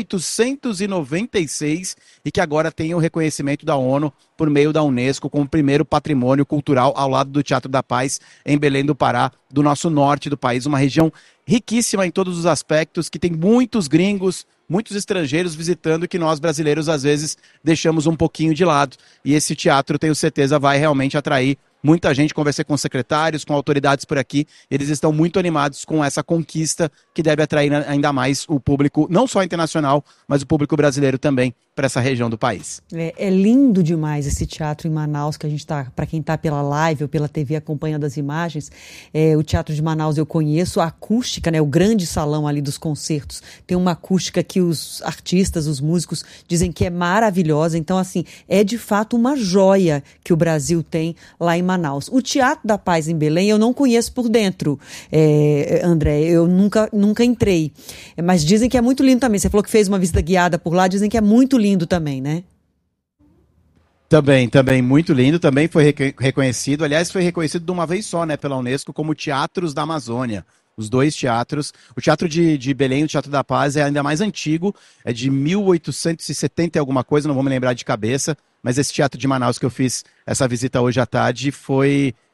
1896 e que agora tem o reconhecimento da ONU por meio da Unesco como primeiro patrimônio cultural, ao lado do Teatro da Paz, em Belém do Pará, do nosso norte do país, uma região riquíssima em todos os aspectos, que tem muitos gringos, muitos estrangeiros visitando, que nós brasileiros às vezes deixamos um pouquinho de lado. E esse teatro, tenho certeza, vai realmente atrair muita gente. Conversei com secretários, com autoridades por aqui, eles estão muito animados com essa conquista que deve atrair ainda mais o público, não só internacional, mas o público brasileiro também, para essa região do país. É lindo demais esse teatro em Manaus, que a gente tá, para quem está pela live ou pela TV acompanhando as imagens, o Teatro de Manaus eu conheço, a acústica, né, o grande salão ali dos concertos, tem uma acústica que os artistas, os músicos dizem que é maravilhosa. Então, assim, é de fato uma joia que o Brasil tem lá em Manaus. O Teatro da Paz em Belém eu não conheço por dentro, André, eu nunca entrei, mas dizem que é muito lindo também. Você falou que fez uma visita guiada por lá, dizem que é muito lindo também, né? Também, muito lindo, também foi reconhecido, aliás, foi reconhecido de uma vez só, né, pela Unesco, como Teatros da Amazônia. Os 2 teatros, o Teatro de Belém, o Teatro da Paz, é ainda mais antigo, é de 1870 e alguma coisa, não vou me lembrar de cabeça, mas esse Teatro de Manaus que eu fiz essa visita hoje à tarde foi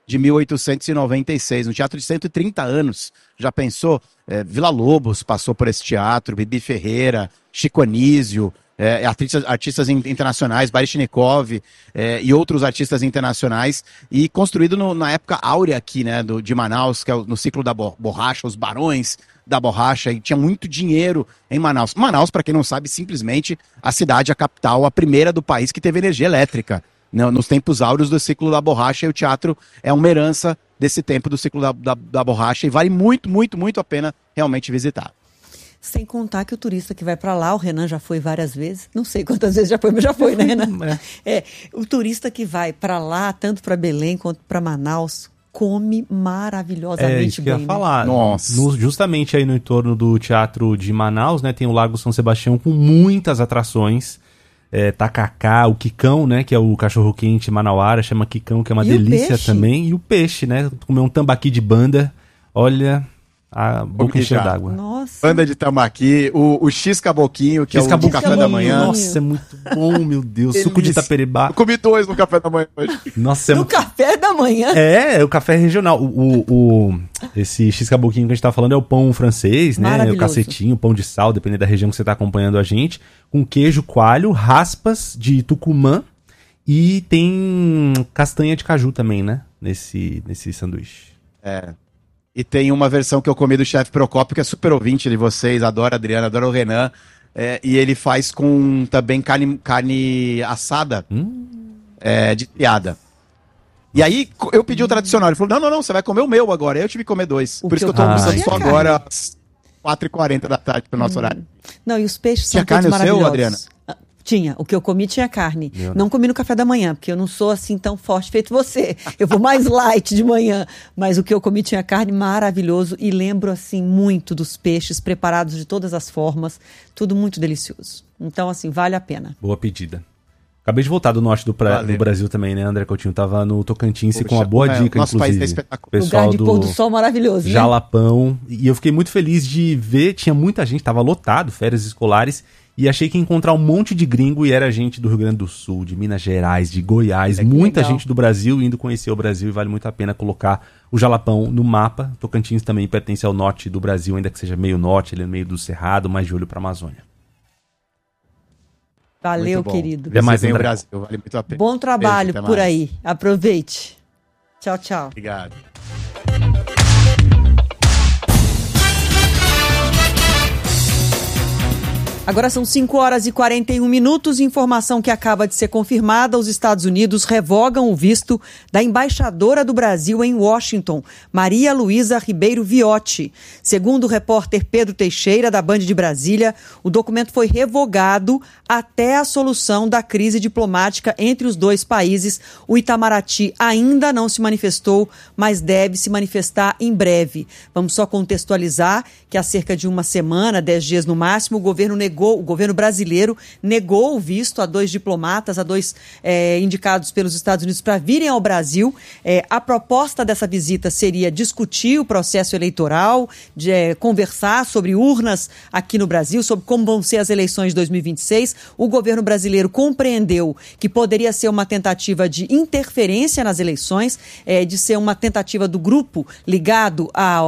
de 1896, um teatro de 130 anos. Já pensou? Villa-Lobos passou por esse teatro, Bibi Ferreira, Chico Anísio, artistas internacionais, Baryshnikov e outros artistas internacionais, e construído na época áurea aqui, né, de Manaus, que é no ciclo da borracha, os barões da borracha, e tinha muito dinheiro em Manaus. Manaus, para quem não sabe, simplesmente a cidade, a capital, a primeira do país que teve energia elétrica, nos tempos áureos do ciclo da borracha, e o teatro é uma herança desse tempo do ciclo da borracha, e vale muito, muito, muito a pena realmente visitar. Sem contar que o turista que vai para lá, o Renan já foi várias vezes, não sei quantas vezes já foi, mas já foi, né, Renan? O turista que vai para lá, tanto para Belém quanto para Manaus, come maravilhosamente isso que bem. eu ia falar. Né? Nossa. Justamente aí no entorno do Teatro de Manaus, né, tem o Lago São Sebastião com muitas atrações. Tacacá, o quicão, né, que é o cachorro-quente manauara, chama quicão, que é uma delícia também. E o peixe, né, comer um tambaqui de banda, olha, a boca encheu d'água. Nossa. Banda de tambaqui, o X-Caboquinho, que é o de café da manhã. Nossa, é muito bom, meu Deus. Suco de taperibá. Eu comi 2 no café da manhã hoje. Nossa, no café da manhã? É o café regional. Esse X-Caboquinho que a gente tá falando é o pão francês, né? O cacetinho, pão de sal, dependendo da região que você tá acompanhando a gente. Com queijo coalho, raspas de Tucumã e tem castanha de caju também, né? Nesse sanduíche. E tem uma versão que eu comi do chefe Procópio, que é super ouvinte de vocês, adora a Adriana, adora o Renan. E ele faz com também carne assada de piada. E aí eu pedi o tradicional, ele falou, não, você vai comer o meu agora. Aí eu tive que comer 2. Por isso que eu tô almoçando só agora às 4h40 da tarde pro nosso horário. Não, e os peixes são todos maravilhosos. Tinha carne o seu, Adriana? Tinha, o que eu comi tinha carne. Não comi no café da manhã, porque eu não sou assim tão forte feito você. Eu vou mais light de manhã. Mas o que eu comi tinha carne, maravilhoso. E lembro assim muito dos peixes preparados de todas as formas. Tudo muito delicioso. Então assim, vale a pena. Boa pedida. Acabei de voltar do norte do Brasil também, né, André Coutinho? Tava no Tocantins com uma boa dica, nosso inclusive. País é espetacular. Lugar de pôr do sol maravilhoso, né? Jalapão. E eu fiquei muito feliz de ver, tinha muita gente, tava lotado, férias escolares, e achei que ia encontrar um monte de gringo, e era gente do Rio Grande do Sul, de Minas Gerais, de Goiás, muita gente do Brasil indo conhecer o Brasil, e vale muito a pena colocar o Jalapão no mapa. Tocantins também pertence ao norte do Brasil, ainda que seja meio norte, ele é meio do Cerrado, mais de olho pra Amazônia. Valeu, querido. Vê mais no Brasil, vale muito a pena. Bom trabalho por aí. Aproveite. Tchau, tchau. Obrigado. Agora são 5h41. Informação que acaba de ser confirmada. Os Estados Unidos revogam o visto da embaixadora do Brasil em Washington, Maria Luísa Ribeiro Viotti. Segundo o repórter Pedro Teixeira, da Band de Brasília, o documento foi revogado até a solução da crise diplomática entre os dois países. O Itamaraty ainda não se manifestou, mas deve se manifestar em breve. Vamos só contextualizar que há cerca de uma semana, 10 dias no máximo, o governo brasileiro negou o visto a 2 diplomatas, a 2 indicados pelos Estados Unidos para virem ao Brasil. A proposta dessa visita seria discutir o processo eleitoral, conversar sobre urnas aqui no Brasil, sobre como vão ser as eleições de 2026. O governo brasileiro compreendeu que poderia ser uma tentativa de interferência nas eleições, de ser uma tentativa do grupo ligado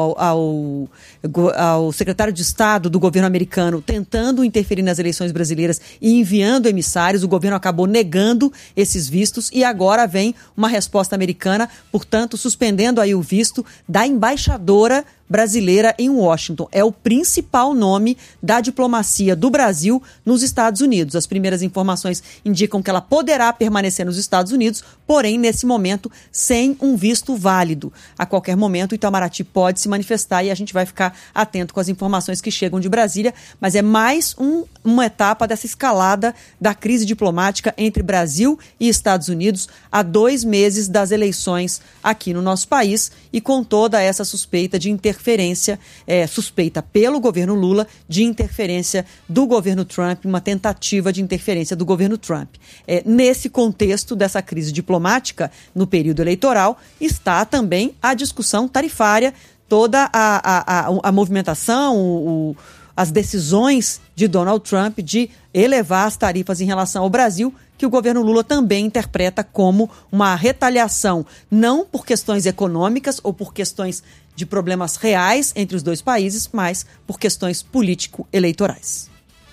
ao secretário de Estado do governo americano tentando interferir nas eleições brasileiras e enviando emissários. O governo acabou negando esses vistos e agora vem uma resposta americana, portanto, suspendendo aí o visto da embaixadora brasileira em Washington. É o principal nome da diplomacia do Brasil nos Estados Unidos. As primeiras informações indicam que ela poderá permanecer nos Estados Unidos, porém, nesse momento, sem um visto válido. A qualquer momento, o Itamaraty pode se manifestar e a gente vai ficar atento com as informações que chegam de Brasília, mas é mais uma etapa dessa escalada da crise diplomática entre Brasil e Estados Unidos há 2 meses das eleições aqui no nosso país e com toda essa suspeita de interferência, suspeita pelo governo Lula de interferência do governo Trump, uma tentativa de interferência do governo Trump. Nesse contexto dessa crise diplomática, no período eleitoral, está também a discussão tarifária, toda a movimentação, as decisões de Donald Trump de elevar as tarifas em relação ao Brasil, que o governo Lula também interpreta como uma retaliação, não por questões econômicas ou por questões de problemas reais entre os dois países, mas por questões político-eleitorais.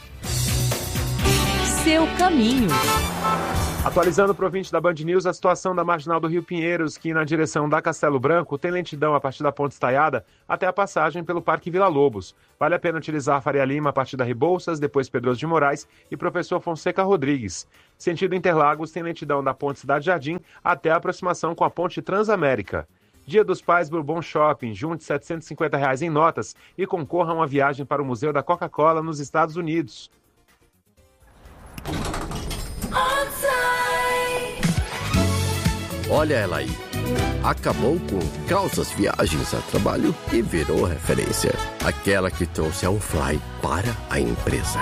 Seu caminho. Atualizando para o ouvinte da Band News, a situação da Marginal do Rio Pinheiros, que na direção da Castelo Branco tem lentidão a partir da Ponte Estaiada até a passagem pelo Parque Vila Lobos. Vale a pena utilizar a Faria Lima a partir da Rebouças, depois Pedroso de Moraes e Professor Fonseca Rodrigues. Sentido Interlagos tem lentidão da Ponte Cidade Jardim até a aproximação com a Ponte Transamérica. Dia dos Pais Bourbon Shopping, junte R$ 750 em notas e concorra a uma viagem para o Museu da Coca-Cola nos Estados Unidos. Olha ela aí. Acabou com calças viagens a trabalho e virou referência. Aquela que trouxe a OnFly para a empresa.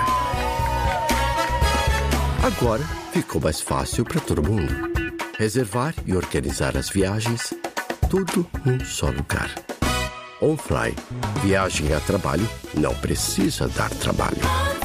Agora ficou mais fácil para todo mundo. Reservar e organizar as viagens, tudo num só lugar. OnFly. Viagem a trabalho não precisa dar trabalho.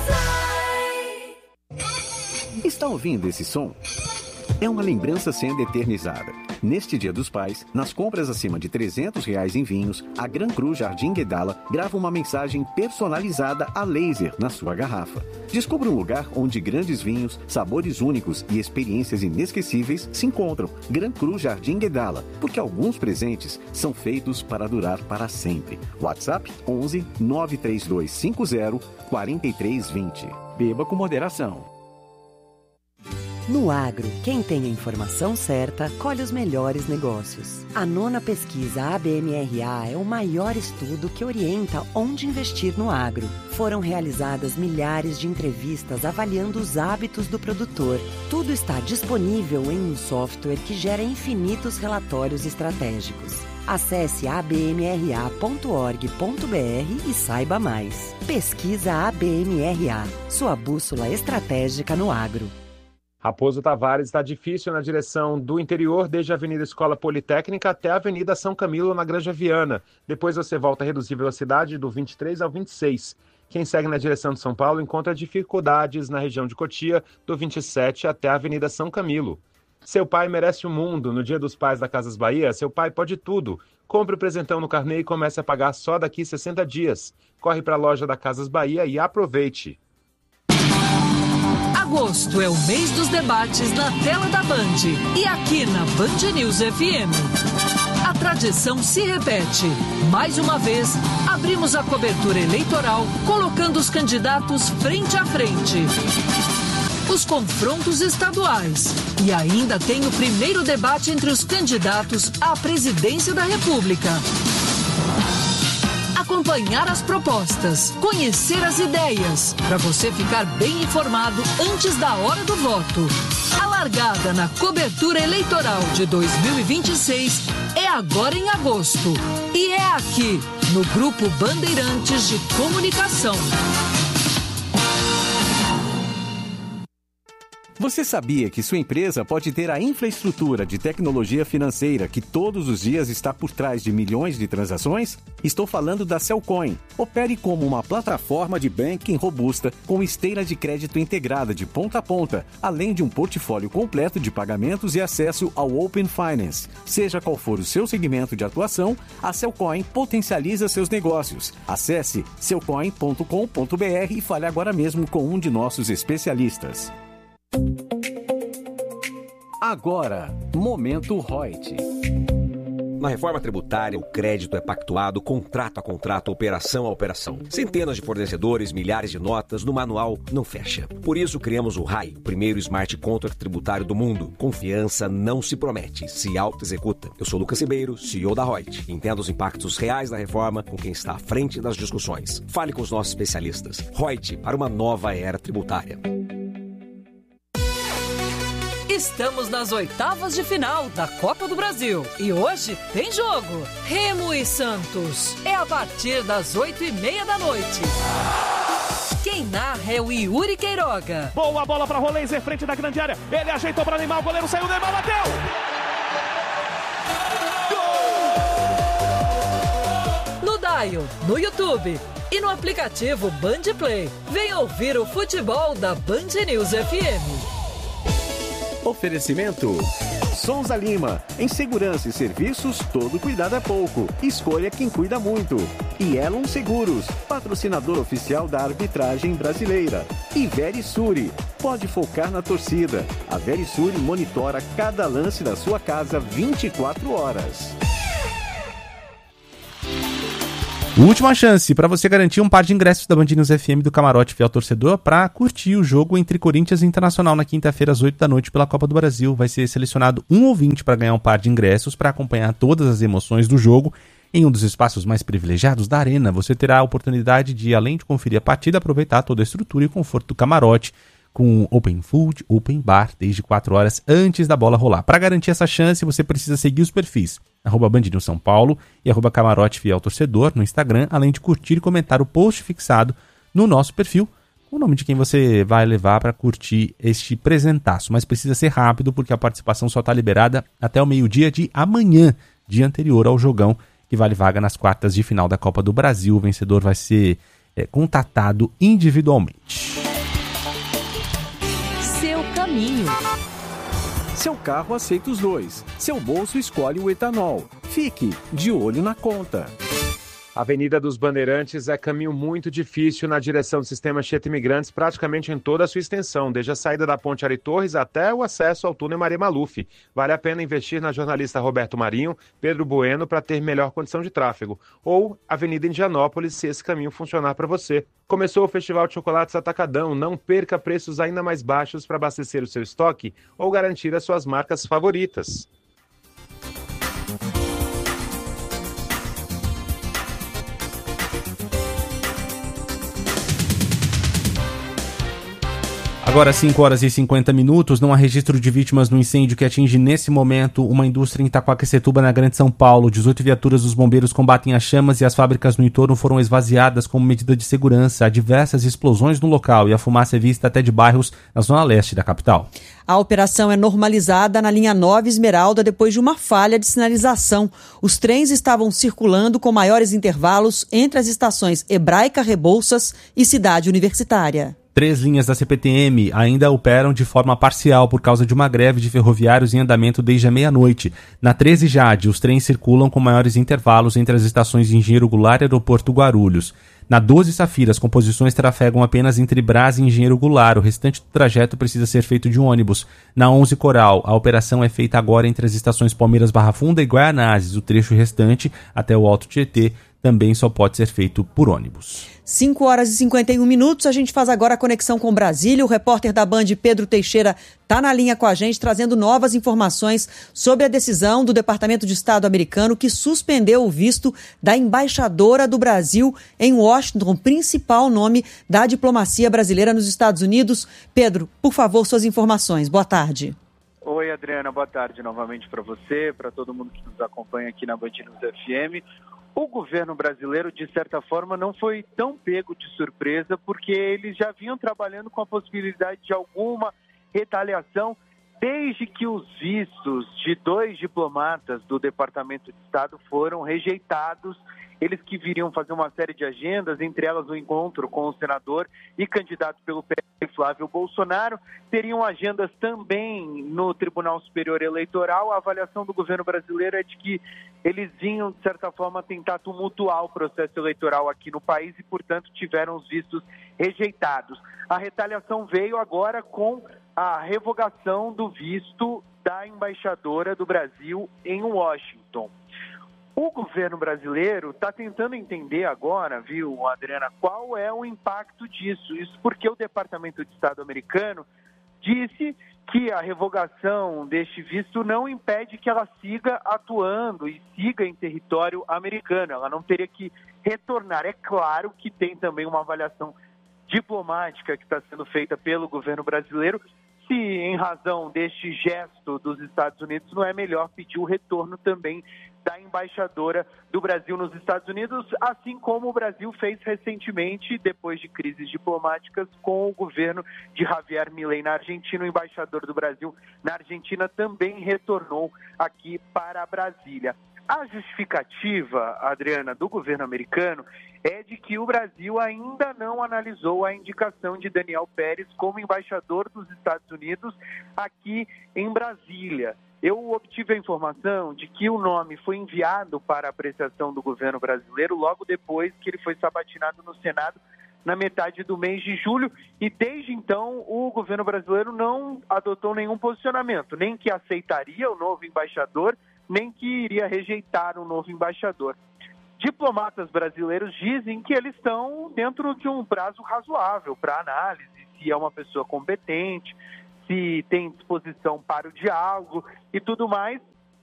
Está ouvindo esse som? É uma lembrança sendo eternizada. Neste Dia dos Pais, nas compras acima de R$300 em vinhos, a Gran Cru Jardim Guedala grava uma mensagem personalizada a laser na sua garrafa. Descubra um lugar onde grandes vinhos, sabores únicos e experiências inesquecíveis se encontram. Gran Cru Jardim Guedala, porque alguns presentes são feitos para durar para sempre. WhatsApp 11 93250 4320. Beba com moderação. No agro, quem tem a informação certa, colhe os melhores negócios. A 9ª pesquisa ABMRA é o maior estudo que orienta onde investir no agro. Foram realizadas milhares de entrevistas avaliando os hábitos do produtor. Tudo está disponível em um software que gera infinitos relatórios estratégicos. Acesse abmra.org.br e saiba mais. Pesquisa ABMRA, sua bússola estratégica no agro. Raposo Tavares está difícil na direção do interior, desde a Avenida Escola Politécnica até a Avenida São Camilo, na Granja Viana. Depois você volta a reduzir velocidade do 23 ao 26. Quem segue na direção de São Paulo encontra dificuldades na região de Cotia, do 27 até a Avenida São Camilo. Seu pai merece o mundo. No Dia dos Pais da Casas Bahia, seu pai pode tudo. Compre o presentão no carnê e comece a pagar só daqui 60 dias. Corre para a loja da Casas Bahia e aproveite. Agosto é o mês dos debates na tela da Band e aqui na Band News FM. A tradição se repete. Mais uma vez, abrimos a cobertura eleitoral colocando os candidatos frente a frente. Os confrontos estaduais. E ainda tem o primeiro debate entre os candidatos à presidência da República. Acompanhar as propostas, conhecer as ideias, para você ficar bem informado antes da hora do voto. A largada na cobertura eleitoral de 2026 é agora em agosto. E é aqui, no Grupo Bandeirantes de Comunicação. Você sabia que sua empresa pode ter a infraestrutura de tecnologia financeira que todos os dias está por trás de milhões de transações? Estou falando da Cellcoin. Opere como uma plataforma de banking robusta com esteira de crédito integrada de ponta a ponta, além de um portfólio completo de pagamentos e acesso ao Open Finance. Seja qual for o seu segmento de atuação, a Cellcoin potencializa seus negócios. Acesse cellcoin.com.br e fale agora mesmo com um de nossos especialistas. Agora, Momento Reut. Na reforma tributária, o crédito é pactuado contrato a contrato, operação a operação. Centenas de fornecedores, milhares de notas, no manual não fecha. Por isso criamos o RAI, o primeiro smart contract tributário do mundo. Confiança não se promete, se auto-executa. Eu sou Lucas Ribeiro, CEO da Reut. Entenda os impactos reais da reforma com quem está à frente das discussões. Fale com os nossos especialistas. Reut, para uma nova era tributária. Estamos nas oitavas de final da Copa do Brasil. E hoje tem jogo. Remo e Santos. É a partir das 8h30 da noite. Quem narra é o Yuri Queiroga. Boa bola para Rolenzer, frente da grande área. Ele ajeitou para Neymar, o goleiro saiu, Neymar bateu! No Dial, no YouTube e no aplicativo Band Play. Venha ouvir o futebol da Band News FM. Oferecimento Souza Lima. Em segurança e serviços, todo cuidado é pouco. Escolha quem cuida muito. E Elon Seguros, patrocinador oficial da arbitragem brasileira. E Verisure, pode focar na torcida. A Verisure monitora cada lance da sua casa 24 horas. Última chance para você garantir um par de ingressos da Band News FM do Camarote Fiel Torcedor para curtir o jogo entre Corinthians e Internacional na quinta-feira às 8 da noite pela Copa do Brasil. Vai ser selecionado um ouvinte para ganhar um par de ingressos para acompanhar todas as emoções do jogo em um dos espaços mais privilegiados da arena. Você terá a oportunidade de, além de conferir a partida, aproveitar toda a estrutura e conforto do camarote com open food, open bar, desde 4 horas antes da bola rolar. Para garantir essa chance, você precisa seguir os perfis @Band News São Paulo e @Camarote Fiel Torcedor no Instagram, além de curtir e comentar o post fixado no nosso perfil, com o nome de quem você vai levar para curtir este presentaço. Mas precisa ser rápido, porque a participação só está liberada até o meio-dia de amanhã, dia anterior ao jogão, que vale vaga nas quartas de final da Copa do Brasil. O vencedor vai ser contatado individualmente. Seu caminho. Seu carro aceita os dois. Seu bolso escolhe o etanol. Fique de olho na conta. A Avenida dos Bandeirantes é caminho muito difícil na direção do sistema Anchieta Imigrantes, praticamente em toda a sua extensão, desde a saída da Ponte Ari Torres até o acesso ao túnel Maria Maluf. Vale a pena investir na jornalista Roberto Marinho, Pedro Bueno, para ter melhor condição de tráfego. Ou Avenida Indianópolis, se esse caminho funcionar para você. Começou o Festival de Chocolates Atacadão. Não perca preços ainda mais baixos para abastecer o seu estoque ou garantir as suas marcas favoritas. Agora 5 horas e 50 minutos, não há registro de vítimas no incêndio que atinge nesse momento uma indústria em Itaquaquecetuba, na Grande São Paulo. 18 viaturas dos bombeiros combatem as chamas e as fábricas no entorno foram esvaziadas como medida de segurança. Há diversas explosões no local e a fumaça é vista até de bairros na zona leste da capital. A operação é normalizada na linha 9 Esmeralda depois de uma falha de sinalização. Os trens estavam circulando com maiores intervalos entre as estações Hebraica Rebouças e Cidade Universitária. 3 linhas da CPTM ainda operam de forma parcial por causa de uma greve de ferroviários em andamento desde a meia-noite. Na 13 Jade, os trens circulam com maiores intervalos entre as estações de Engenheiro Goulart e Aeroporto Guarulhos. Na 12 Safira, as composições trafegam apenas entre Brás e Engenheiro Goulart. O restante do trajeto precisa ser feito de ônibus. Na 11 Coral, a operação é feita agora entre as estações Palmeiras Barra Funda e Guaianazes. O trecho restante, até o Alto Tietê, também só pode ser feito por ônibus. 5 horas e 51 minutos, a gente faz agora a conexão com Brasília. O repórter da Band, Pedro Teixeira, está na linha com a gente, trazendo novas informações sobre a decisão do Departamento de Estado americano que suspendeu o visto da embaixadora do Brasil em Washington, principal nome da diplomacia brasileira nos Estados Unidos. Pedro, por favor, suas informações. Boa tarde. Oi, Adriana, boa tarde novamente para você, para todo mundo que nos acompanha aqui na Band News FM. O governo brasileiro, de certa forma, não foi tão pego de surpresa, porque eles já vinham trabalhando com a possibilidade de alguma retaliação desde que os vistos de 2 diplomatas do Departamento de Estado foram rejeitados. Eles que viriam fazer uma série de agendas, entre elas o encontro com o senador e candidato pelo PL, Flávio Bolsonaro, teriam agendas também no Tribunal Superior Eleitoral. A avaliação do governo brasileiro é de que eles vinham, de certa forma, tentar tumultuar o processo eleitoral aqui no país e, portanto, tiveram os vistos rejeitados. A retaliação veio agora com a revogação do visto da embaixadora do Brasil em Washington. O governo brasileiro está tentando entender agora, viu, Adriana, qual é o impacto disso. Isso porque o Departamento de Estado americano disse que a revogação deste visto não impede que ela siga atuando e siga em território americano. Ela não teria que retornar. É claro que tem também uma avaliação diplomática que está sendo feita pelo governo brasileiro, se em razão deste gesto dos Estados Unidos não é melhor pedir o retorno também da embaixadora do Brasil nos Estados Unidos, assim como o Brasil fez recentemente, depois de crises diplomáticas, com o governo de Javier Milei na Argentina. O embaixador do Brasil na Argentina também retornou aqui para Brasília. A justificativa, Adriana, do governo americano é de que o Brasil ainda não analisou a indicação de Daniel Pérez como embaixador dos Estados Unidos aqui em Brasília. Eu obtive a informação de que o nome foi enviado para apreciação do governo brasileiro logo depois que ele foi sabatinado no Senado na metade do mês de julho, e desde então o governo brasileiro não adotou nenhum posicionamento, nem que aceitaria o novo embaixador, nem que iria rejeitar o novo embaixador. Diplomatas brasileiros dizem que eles estão dentro de um prazo razoável para análise, se é uma pessoa competente, se tem disposição para o diálogo e tudo mais,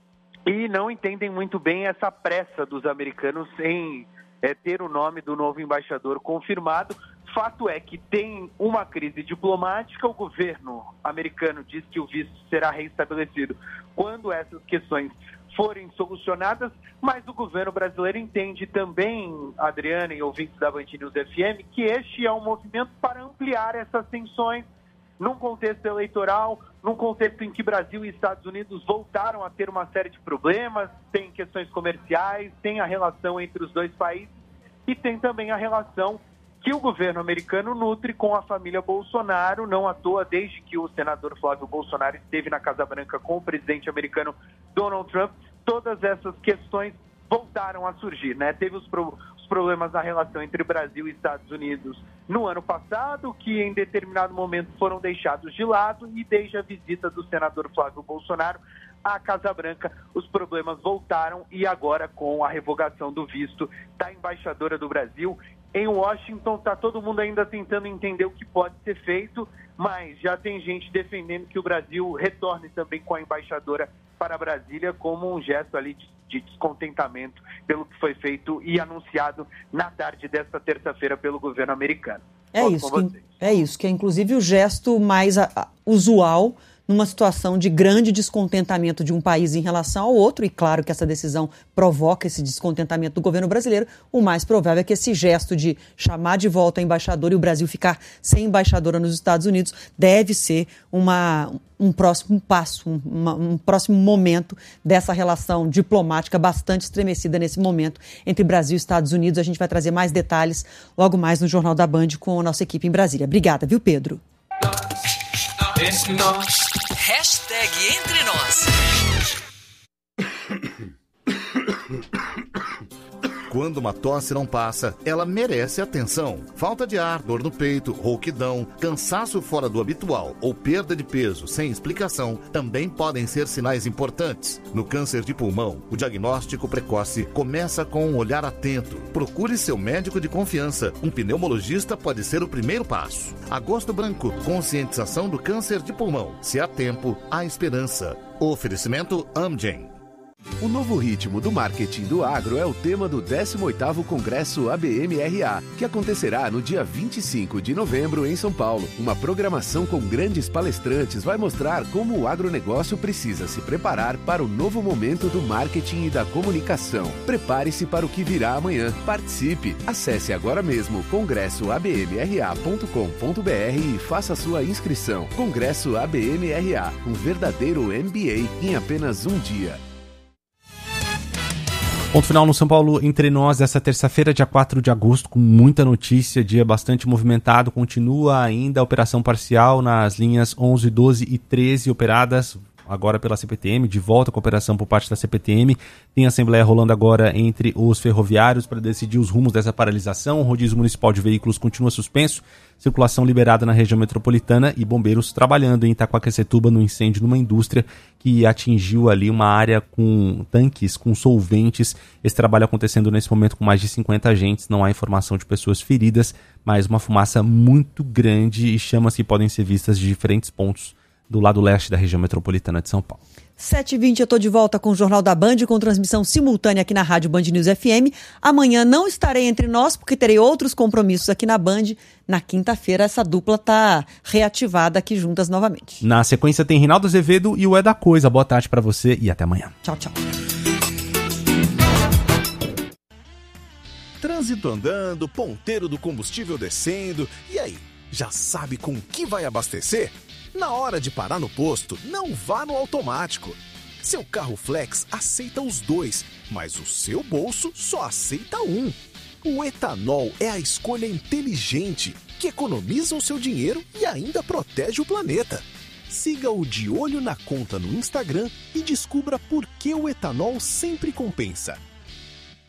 e não entendem muito bem essa pressa dos americanos em ter o nome do novo embaixador confirmado. Fato é que tem uma crise diplomática, o governo americano diz que o visto será reestabelecido quando essas questões forem solucionadas, mas o governo brasileiro entende também, Adriana e ouvintes da Band News FM, que este é um movimento para ampliar essas tensões num contexto eleitoral, num contexto em que Brasil e Estados Unidos voltaram a ter uma série de problemas, tem questões comerciais, tem a relação entre os dois países e tem também a relação que o governo americano nutre com a família Bolsonaro, não à toa, desde que o senador Flávio Bolsonaro esteve na Casa Branca com o presidente americano Donald Trump, todas essas questões voltaram a surgir, né? Teve os problemas na relação entre Brasil e Estados Unidos no ano passado, que em determinado momento foram deixados de lado, e desde a visita do senador Flávio Bolsonaro à Casa Branca, os problemas voltaram, e agora com a revogação do visto da embaixadora do Brasil em Washington, está todo mundo ainda tentando entender o que pode ser feito, mas já tem gente defendendo que o Brasil retorne também com a embaixadora para Brasília como um gesto ali de descontentamento pelo que foi feito e anunciado na tarde desta terça-feira pelo governo americano. É isso que é inclusive o gesto mais usual numa situação de grande descontentamento de um país em relação ao outro, e claro que essa decisão provoca esse descontentamento do governo brasileiro. O mais provável é que esse gesto de chamar de volta a embaixadora e o Brasil ficar sem embaixadora nos Estados Unidos deve ser um próximo passo, um próximo momento dessa relação diplomática bastante estremecida nesse momento entre Brasil e Estados Unidos. A gente vai trazer mais detalhes logo mais no Jornal da Band com a nossa equipe em Brasília. Obrigada, viu, Pedro? Hashtag Entre Nós. Quando uma tosse não passa, ela merece atenção. Falta de ar, dor no peito, rouquidão, cansaço fora do habitual ou perda de peso sem explicação também podem ser sinais importantes. No câncer de pulmão, o diagnóstico precoce começa com um olhar atento. Procure seu médico de confiança. Um pneumologista pode ser o primeiro passo. Agosto Branco, conscientização do câncer de pulmão. Se há tempo, há esperança. Oferecimento Amgen. O novo ritmo do marketing do agro é o tema do 18º Congresso ABMRA, que acontecerá no dia 25 de novembro em São Paulo. Uma programação com grandes palestrantes vai mostrar como o agronegócio precisa se preparar para o novo momento do marketing e da comunicação. Prepare-se para o que virá amanhã. Participe! Acesse agora mesmo congressoabmra.com.br e faça sua inscrição. Congresso ABMRA, um verdadeiro MBA em apenas um dia. Ponto final no São Paulo Entre Nós, essa terça-feira, dia 4 de agosto, com muita notícia, dia bastante movimentado. Continua ainda a operação parcial nas linhas 11, 12 e 13 operadas agora pela CPTM, de volta com a operação por parte da CPTM. Tem assembleia rolando agora entre os ferroviários para decidir os rumos dessa paralisação. O rodízio municipal de veículos continua suspenso, circulação liberada na região metropolitana e bombeiros trabalhando em Itaquaquecetuba no incêndio numa indústria que atingiu ali uma área com tanques, com solventes. Esse trabalho acontecendo nesse momento com mais de 50 agentes, não há informação de pessoas feridas, mas uma fumaça muito grande e chamas que podem ser vistas de diferentes pontos do lado leste da região metropolitana de São Paulo. 7h20, eu estou de volta com o Jornal da Band, com transmissão simultânea aqui na Rádio Band News FM. Amanhã não estarei entre nós, porque terei outros compromissos aqui na Band. Na quinta-feira, essa dupla está reativada aqui juntas novamente. Na sequência tem Rinaldo Azevedo e o É da Coisa. Boa tarde para você e até amanhã. Tchau, tchau. Trânsito andando, ponteiro do combustível descendo. E aí, já sabe com que vai abastecer? Na hora de parar no posto, não vá no automático. Seu carro flex aceita os dois, mas o seu bolso só aceita um. O etanol é a escolha inteligente, que economiza o seu dinheiro e ainda protege o planeta. Siga o De Olho na Conta no Instagram e descubra por que o etanol sempre compensa.